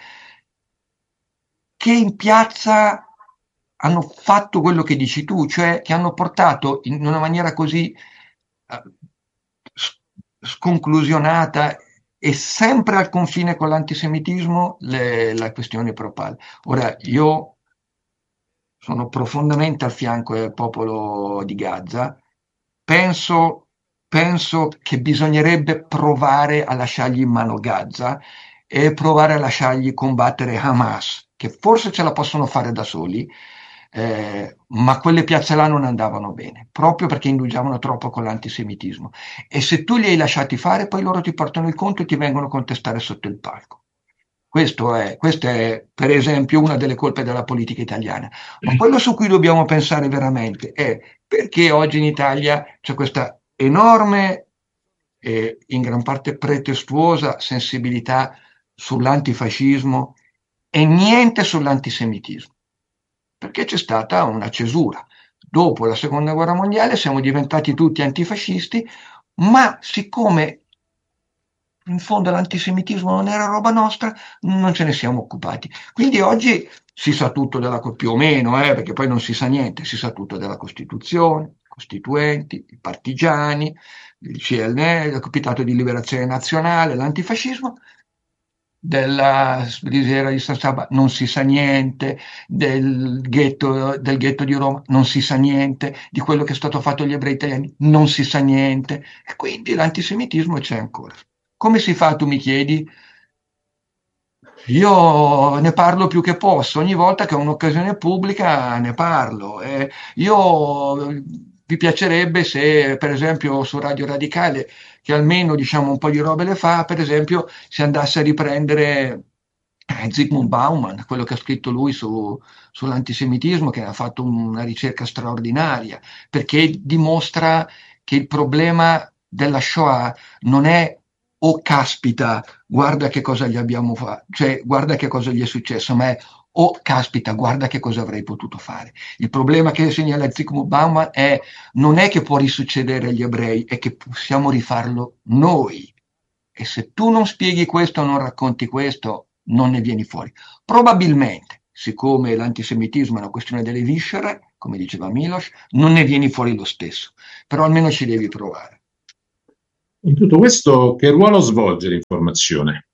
che in piazza hanno fatto quello che dici tu, cioè che hanno portato in una maniera così sconclusionata e sempre al confine con l'antisemitismo le, la questione pro-Pal. Ora, io sono profondamente al fianco del popolo di Gaza, penso, penso che bisognerebbe provare a lasciargli in mano Gaza e provare a lasciargli combattere Hamas, che forse ce la possono fare da soli, eh, ma quelle piazze là non andavano bene, proprio perché indugiavano troppo con l'antisemitismo. E se tu li hai lasciati fare, poi loro ti portano il conto e ti vengono a contestare sotto il palco. Questo è, questa è, per esempio, una delle colpe della politica italiana. Ma quello su cui dobbiamo pensare veramente è perché oggi in Italia c'è questa enorme e in gran parte pretestuosa sensibilità sull'antifascismo e niente sull'antisemitismo. Perché c'è stata una cesura. Dopo la seconda guerra mondiale siamo diventati tutti antifascisti, ma siccome in fondo l'antisemitismo non era roba nostra, non ce ne siamo occupati. Quindi oggi si sa tutto della, più o meno, eh, perché poi non si sa niente, si sa tutto della Costituzione, i costituenti, i partigiani, il C L N, il Comitato di Liberazione Nazionale, l'antifascismo. Della Risera di San Saba non si sa niente, del ghetto, del ghetto di Roma non si sa niente, di quello che è stato fatto agli ebrei italiani non si sa niente, e quindi l'antisemitismo c'è ancora. Come si fa, tu mi chiedi? Io ne parlo più che posso, ogni volta che ho un'occasione pubblica ne parlo. Eh, io vi piacerebbe se, per esempio, su Radio Radicale, che almeno diciamo un po' di robe le fa, per esempio, si andasse a riprendere eh, Zygmunt Bauman, quello che ha scritto lui su, sull'antisemitismo, che ha fatto una ricerca straordinaria, perché dimostra che il problema della Shoah non è oh caspita, guarda che cosa gli abbiamo fatto, cioè guarda che cosa gli è successo, ma è oh caspita, guarda che cosa avrei potuto fare. Il problema che segnala Zygmunt Bauman è non è che può risuccedere agli ebrei, è che possiamo rifarlo noi. E se tu non spieghi questo, non racconti questo, non ne vieni fuori. Probabilmente, siccome l'antisemitismo è una questione delle viscere, come diceva Miloš, non ne vieni fuori lo stesso, però almeno ci devi provare. In tutto questo, che ruolo svolge l'informazione?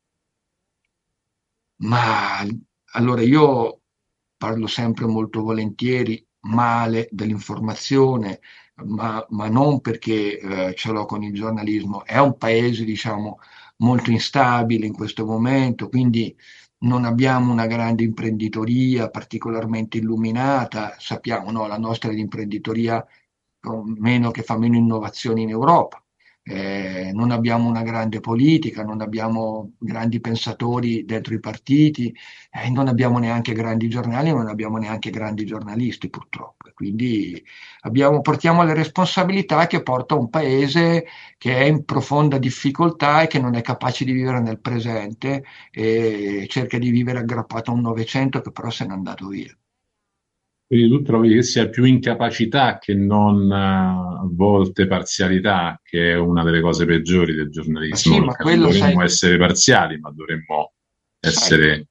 Ma allora io parlo sempre molto volentieri male dell'informazione, ma, ma non perché eh, ce l'ho con il giornalismo. È un paese, diciamo, molto instabile in questo momento, quindi non abbiamo una grande imprenditoria particolarmente illuminata. Sappiamo, no, la nostra è l'imprenditoria con meno, che fa meno innovazioni in Europa. Eh, non abbiamo una grande politica, non abbiamo grandi pensatori dentro i partiti, eh, non abbiamo neanche grandi giornali, non abbiamo neanche grandi giornalisti purtroppo. Quindi abbiamo, portiamo le responsabilità che porta un paese che è in profonda difficoltà e che non è capace di vivere nel presente e cerca di vivere aggrappato a un Novecento che però se n'è andato via. Quindi tu trovi che sia più incapacità che non eh, a volte parzialità, che è una delle cose peggiori del Ma giornalismo, sì, ma perché non quello sai, dovremmo essere parziali, ma dovremmo sai, essere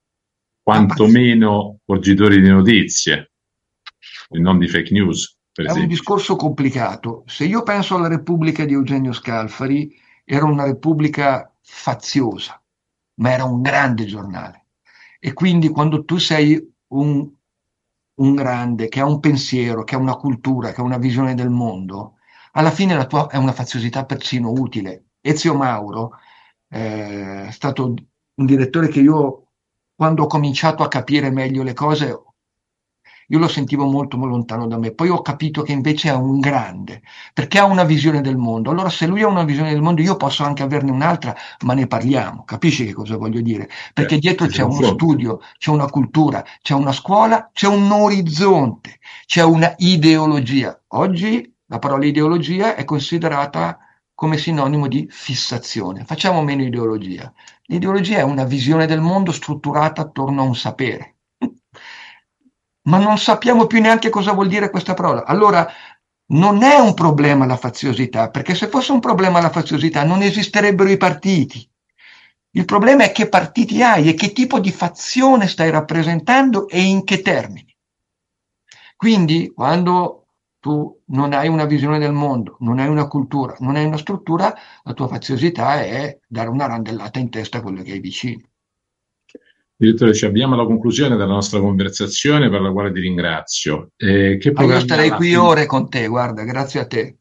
la parzi- quantomeno forgitori di notizie e non di fake news, per è un esempio. discorso complicato. Se io penso alla Repubblica di Eugenio Scalfari, era una Repubblica faziosa, ma era un grande giornale. E quindi quando tu sei un, un grande che ha un pensiero, che ha una cultura, che ha una visione del mondo, alla fine la tua è una faziosità persino utile. Ezio Mauro eh, è stato un direttore che io, quando ho cominciato a capire meglio le cose, io lo sentivo molto, molto lontano da me. Poi ho capito che invece è un grande, perché ha una visione del mondo. Allora, se lui ha una visione del mondo, io posso anche averne un'altra, ma ne parliamo. Capisci che cosa voglio dire? Perché Eh, dietro ci si c'è uno confronta. studio, c'è una cultura, c'è una scuola, c'è un orizzonte, c'è una ideologia. Oggi la parola ideologia è considerata come sinonimo di fissazione. Facciamo meno ideologia. L'ideologia è una visione del mondo strutturata attorno a un sapere. Ma non sappiamo più neanche cosa vuol dire questa parola. Allora, non è un problema la faziosità, perché se fosse un problema la faziosità non esisterebbero i partiti. Il problema è che partiti hai e che tipo di fazione stai rappresentando e in che termini. Quindi, quando tu non hai una visione del mondo, non hai una cultura, non hai una struttura, la tua faziosità è dare una randellata in testa a quello che hai vicino. Direttore, ci avviamo alla conclusione della nostra conversazione, per la quale ti ringrazio. Eh, che Ma io programmi starei ha qui fin- ore con te, guarda, grazie a te.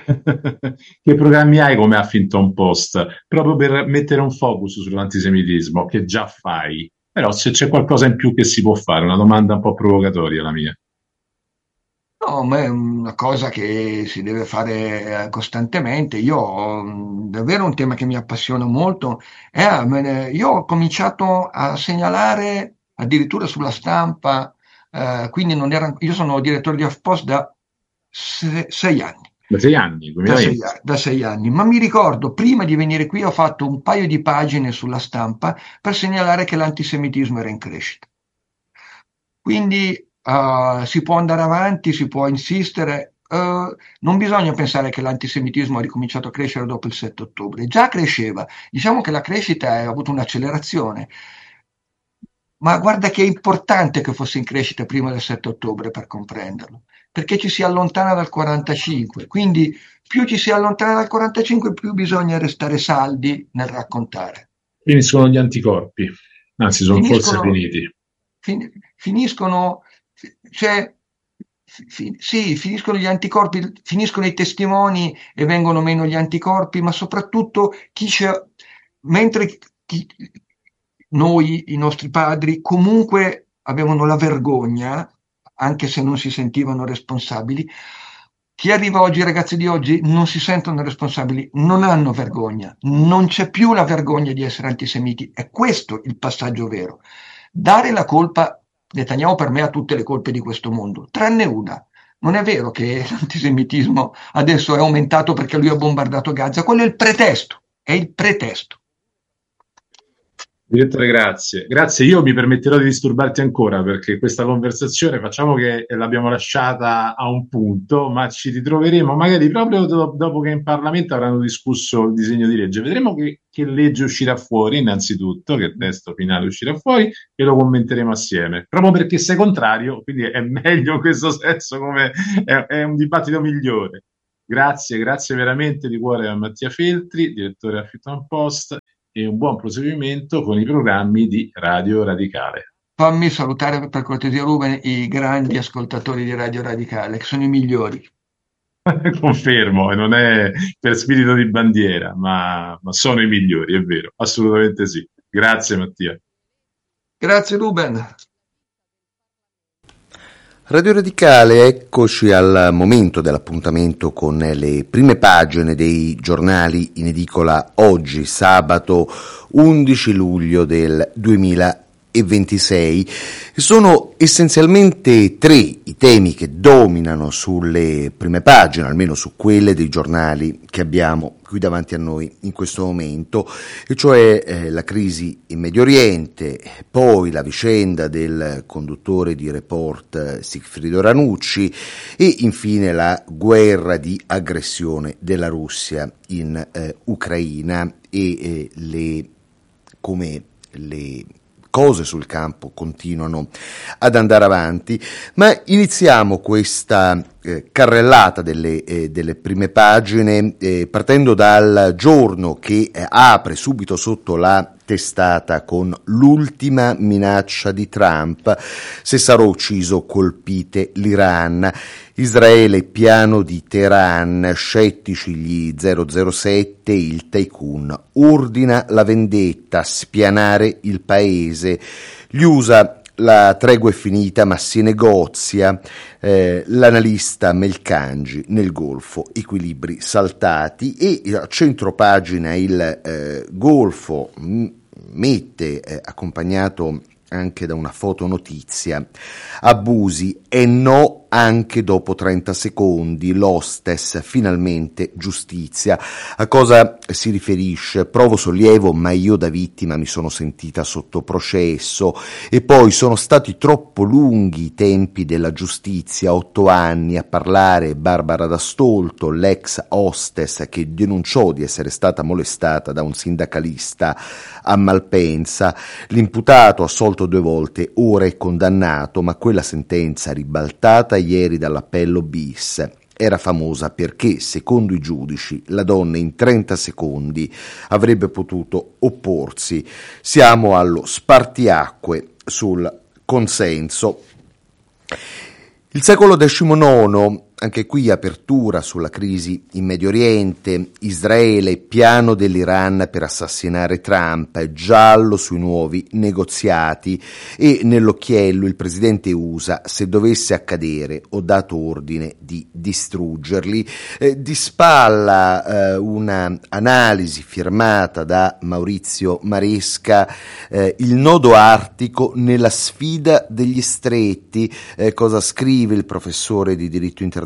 Che programmi hai come Huffington Post? Proprio per mettere un focus sull'antisemitismo, che già fai. Però se c'è qualcosa in più che si può fare, una domanda un po' provocatoria la mia. No, ma è una cosa che si deve fare eh, costantemente. Io ho mh, davvero un tema che mi appassiona molto. È, eh, me ne- io ho cominciato a segnalare addirittura sulla stampa, eh, quindi non era, io sono direttore di HuffPost da se- sei anni. Da sei anni, Da sei, duemilaventi. a- da sei anni, ma mi ricordo, prima di venire qui ho fatto un paio di pagine sulla stampa per segnalare che l'antisemitismo era in crescita. Quindi eh, si può andare avanti, si può insistere. Eh, non bisogna pensare che l'antisemitismo ha ricominciato a crescere dopo il sette ottobre, già cresceva. Diciamo che la crescita ha avuto un'accelerazione, ma guarda che è importante che fosse in crescita prima del sette ottobre per comprenderlo, perché ci si allontana dal quarantacinque, quindi più ci si allontana dal quarantacinque, più bisogna restare saldi nel raccontare. Finiscono gli anticorpi, anzi sono forse Finiscono, finiti. fin- finiscono, cioè, fi- sì, finiscono gli anticorpi, finiscono i testimoni e vengono meno gli anticorpi, ma soprattutto chi c'è, mentre chi- noi, i nostri padri, comunque avevano la vergogna, anche se non si sentivano responsabili. Chi arriva oggi, i ragazzi di oggi, non si sentono responsabili, non hanno vergogna, non c'è più la vergogna di essere antisemiti. È questo il passaggio vero. Dare la colpa, Netanyahu per me ha tutte le colpe di questo mondo, tranne una. Non è vero che l'antisemitismo adesso è aumentato perché lui ha bombardato Gaza, quello è il pretesto, è il pretesto. Direttore, grazie. Grazie, io mi permetterò di disturbarti ancora perché questa conversazione facciamo che l'abbiamo lasciata a un punto, ma ci ritroveremo magari proprio do- dopo che in Parlamento avranno discusso il disegno di legge. Vedremo che, che legge uscirà fuori, innanzitutto, che testo finale uscirà fuori e lo commenteremo assieme. Proprio perché sei contrario, quindi è meglio in questo senso, come è, è un dibattito migliore. Grazie, grazie veramente di cuore a Mattia Feltri, direttore a Huffington Post, e un buon proseguimento con i programmi di Radio Radicale. Fammi salutare per cortesia, Ruben, i grandi ascoltatori di Radio Radicale, che sono i migliori. Confermo, e non è per spirito di bandiera, ma, ma sono i migliori, è vero, assolutamente sì. Grazie Mattia. Grazie Ruben. Radio Radicale, eccoci al momento dell'appuntamento con le prime pagine dei giornali in edicola oggi, sabato undici luglio del duemilaventisei. Sono essenzialmente tre i temi che dominano sulle prime pagine, almeno su quelle dei giornali che abbiamo qui davanti a noi in questo momento, e cioè eh, la crisi in Medio Oriente, poi la vicenda del conduttore di Report Sigfrido Ranucci e infine la guerra di aggressione della Russia in eh, Ucraina e eh, le come le cose sul campo continuano ad andare avanti, ma iniziamo questa eh, carrellata delle, eh, delle prime pagine eh, partendo dal giorno che eh, apre subito sotto la testata con l'ultima minaccia di Trump: se sarò ucciso colpite l'Iran. Israele, piano di Teheran, scettici gli zero zero sette, il tycoon ordina la vendetta, spianare il paese. Gli U S A, la tregua è finita ma si negozia, eh, l'analista Melkanji nel Golfo, equilibri saltati. E a centro pagina il eh, Golfo m- mette, eh, accompagnato anche da una fotonotizia, abusi e no anche dopo trenta secondi, l'hostess, finalmente giustizia. A cosa si riferisce? Provo sollievo, ma io da vittima mi sono sentita sotto processo, e poi sono stati troppo lunghi i tempi della giustizia, otto anni a parlare Barbara D'Astolto, l'ex hostess che denunciò di essere stata molestata da un sindacalista a Malpensa. L'imputato assolto due volte, ora è condannato, ma quella sentenza ribaltata ieri dall'appello bis era famosa perché, secondo i giudici, la donna in trenta secondi avrebbe potuto opporsi. Siamo allo spartiacque sul consenso. Il secolo diciannove, anche qui apertura sulla crisi in Medio Oriente, Israele, piano dell'Iran per assassinare Trump, giallo sui nuovi negoziati, e nell'occhiello il presidente U S A: se dovesse accadere ho dato ordine di distruggerli. Eh, di spalla eh, una analisi firmata da Maurizio Maresca, eh, il nodo artico nella sfida degli stretti. Eh, cosa scrive il professore di diritto internazionale?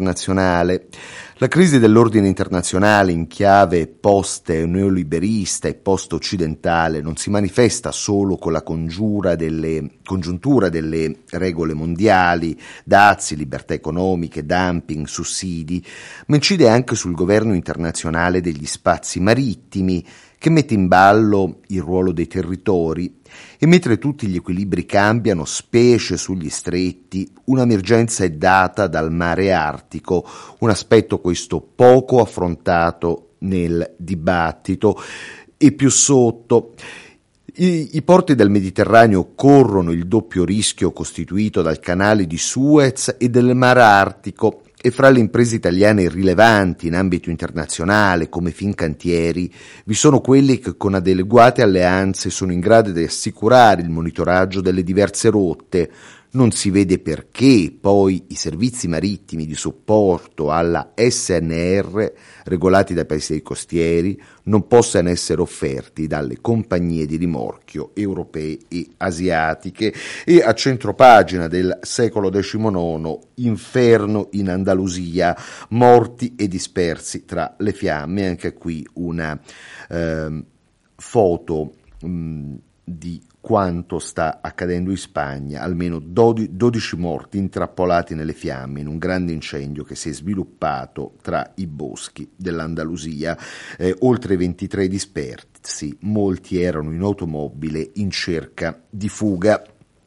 La crisi dell'ordine internazionale in chiave post-neoliberista e post-occidentale non si manifesta solo con la congiura delle, congiuntura delle regole mondiali, dazi, libertà economiche, dumping, sussidi, ma incide anche sul governo internazionale degli spazi marittimi, che mette in ballo il ruolo dei territori. E mentre tutti gli equilibri cambiano, specie sugli stretti, un'emergenza è data dal mare artico, un aspetto questo poco affrontato nel dibattito. E più sotto, I, i porti del Mediterraneo corrono il doppio rischio costituito dal canale di Suez e del Mar Artico, e fra le imprese italiane rilevanti in ambito internazionale come Fincantieri vi sono quelle che con adeguate alleanze sono in grado di assicurare il monitoraggio delle diverse rotte. Non si vede perché poi i servizi marittimi di supporto alla S N R, regolati dai paesi costieri, non possano essere offerti dalle compagnie di rimorchio europee e asiatiche. E a centropagina del secolo diciannove, inferno in Andalusia, morti e dispersi tra le fiamme. Anche qui una eh, foto mh, di quanto sta accadendo in Spagna, almeno dodici morti intrappolati nelle fiamme in un grande incendio che si è sviluppato tra i boschi dell'Andalusia, eh, oltre ventitré dispersi, molti erano in automobile in cerca di fuga.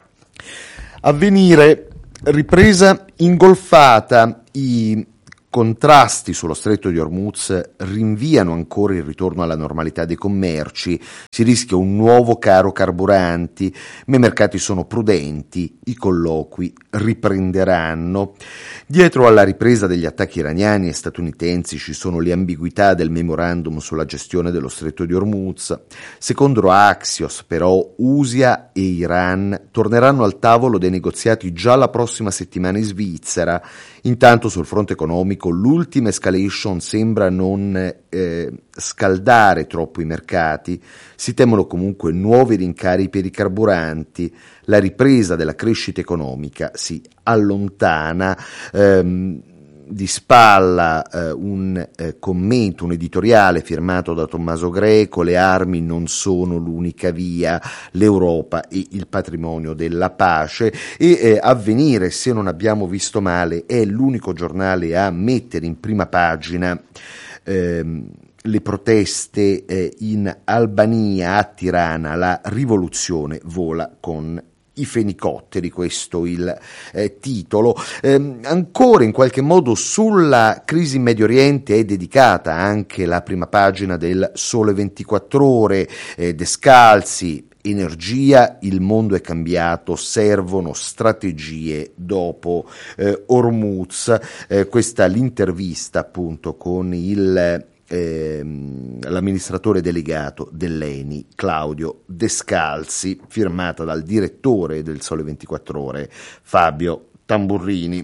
Avvenire, ripresa ingolfata, i contrasti sullo stretto di Hormuz rinviano ancora il ritorno alla normalità dei commerci, si rischia un nuovo caro carburanti, ma i mercati sono prudenti, i colloqui riprenderanno. Dietro alla ripresa degli attacchi iraniani e statunitensi ci sono le ambiguità del memorandum sulla gestione dello stretto di Hormuz. Secondo Axios, però, U S I A e Iran torneranno al tavolo dei negoziati già la prossima settimana in Svizzera. Intanto sul fronte economico l'ultima escalation sembra non eh, scaldare troppo i mercati, si temono comunque nuovi rincari per i carburanti, la ripresa della crescita economica si allontana. ehm, Di spalla eh, un eh, commento, un editoriale firmato da Tommaso Greco: le armi non sono l'unica via, l'Europa e il patrimonio della pace. E eh, Avvenire, se non abbiamo visto male, è l'unico giornale a mettere in prima pagina ehm, le proteste eh, in Albania, a Tirana, la rivoluzione vola con i fenicotteri, questo il eh, titolo. Eh, ancora in qualche modo sulla crisi in Medio Oriente è dedicata anche la prima pagina del Sole ventiquattro Ore, eh, Descalzi: energia, il mondo è cambiato, servono strategie dopo eh, Hormuz. Eh, questa l'intervista appunto con il Eh, l'amministratore delegato dell'Eni, Claudio Descalzi, firmata dal direttore del Sole ventiquattro Ore, Fabio Tamburrini.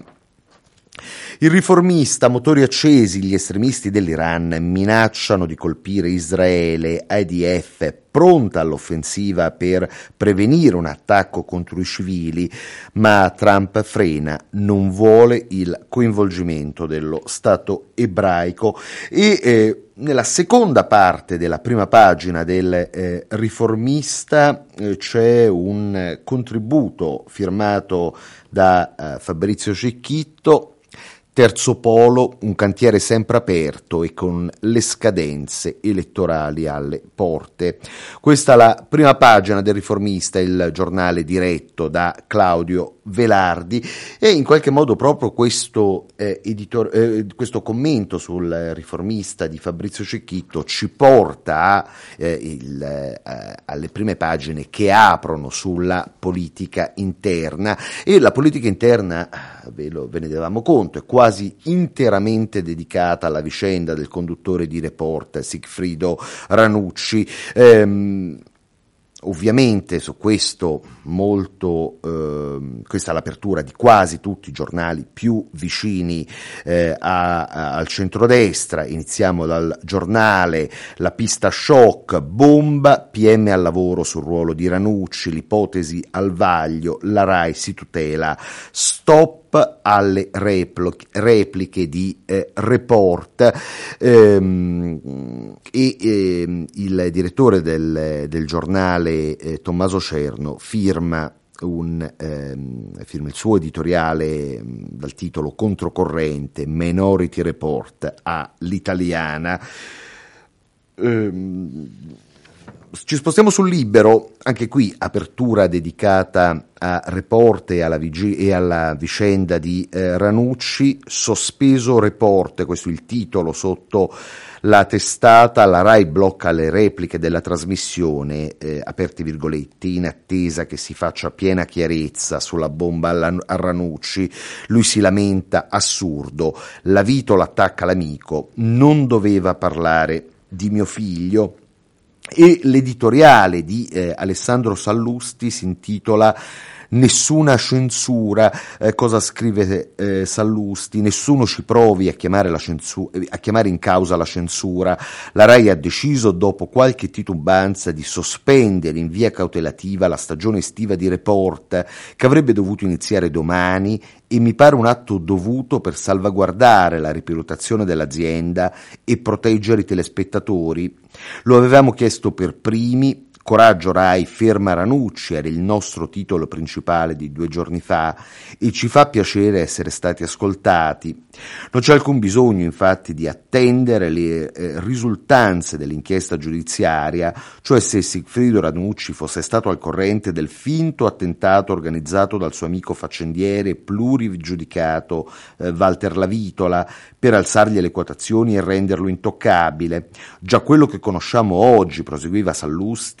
Il Riformista: motori accesi, gli estremisti dell'Iran minacciano di colpire Israele, I D F pronta all'offensiva per prevenire un attacco contro i civili, ma Trump frena, non vuole il coinvolgimento dello Stato ebraico. E eh, nella seconda parte della prima pagina del eh, Riformista eh, c'è un contributo firmato da eh, Fabrizio Cecchitto. Terzo polo, un cantiere sempre aperto e con le scadenze elettorali alle porte. Questa è la prima pagina del Riformista, il giornale diretto da Claudio Velardi, e in qualche modo proprio questo, eh, editor- eh, questo commento sul Riformista di Fabrizio Cecchitto ci porta a, eh, il, eh, alle prime pagine che aprono sulla politica interna. E la politica interna, ve, lo, ve ne davamo conto, è quasi quasi interamente dedicata alla vicenda del conduttore di Report Sigfrido Ranucci. Ehm, Ovviamente su questo molto, eh, questa è l'apertura di quasi tutti i giornali più vicini eh, a, a, al centrodestra. Iniziamo dal giornale La Pista Shock, bomba, P M al lavoro sul ruolo di Ranucci, l'ipotesi al vaglio, la RAI si tutela, stop alle repliche, repliche di eh, Report. Ehm, e ehm, il direttore del, del giornale eh, Tommaso Cerno firma un ehm, firma il suo editoriale mh, dal titolo Controcorrente, Minority Report all'italiana. Ehm, Ci spostiamo sul Libero, anche qui apertura dedicata a Report e alla, vig- e alla vicenda di eh, Ranucci. Sospeso Report, questo è il titolo sotto la testata. La RAI blocca le repliche della trasmissione, eh, aperti virgolette, in attesa che si faccia piena chiarezza sulla bomba alla- a Ranucci. Lui si lamenta: assurdo, la Vito l'attacca l'amico, non doveva parlare di mio figlio. E l'editoriale di eh, Alessandro Sallusti si intitola Nessuna censura. Eh, cosa scrive eh, Sallusti? Nessuno ci provi a chiamare, la censu- a chiamare in causa la censura. La RAI ha deciso, dopo qualche titubanza, di sospendere in via cautelativa la stagione estiva di Report, che avrebbe dovuto iniziare domani, e mi pare un atto dovuto per salvaguardare la reputazione dell'azienda e proteggere i telespettatori. Lo avevamo chiesto per primi, Coraggio Rai, ferma Ranucci, era il nostro titolo principale di due giorni fa e ci fa piacere essere stati ascoltati. Non c'è alcun bisogno infatti di attendere le eh, risultanze dell'inchiesta giudiziaria, cioè se Sigfrido Ranucci fosse stato al corrente del finto attentato organizzato dal suo amico faccendiere plurigiudicato eh, Walter Lavitola per alzargli le quotazioni e renderlo intoccabile. Già quello che conosciamo oggi, proseguiva Sallusti,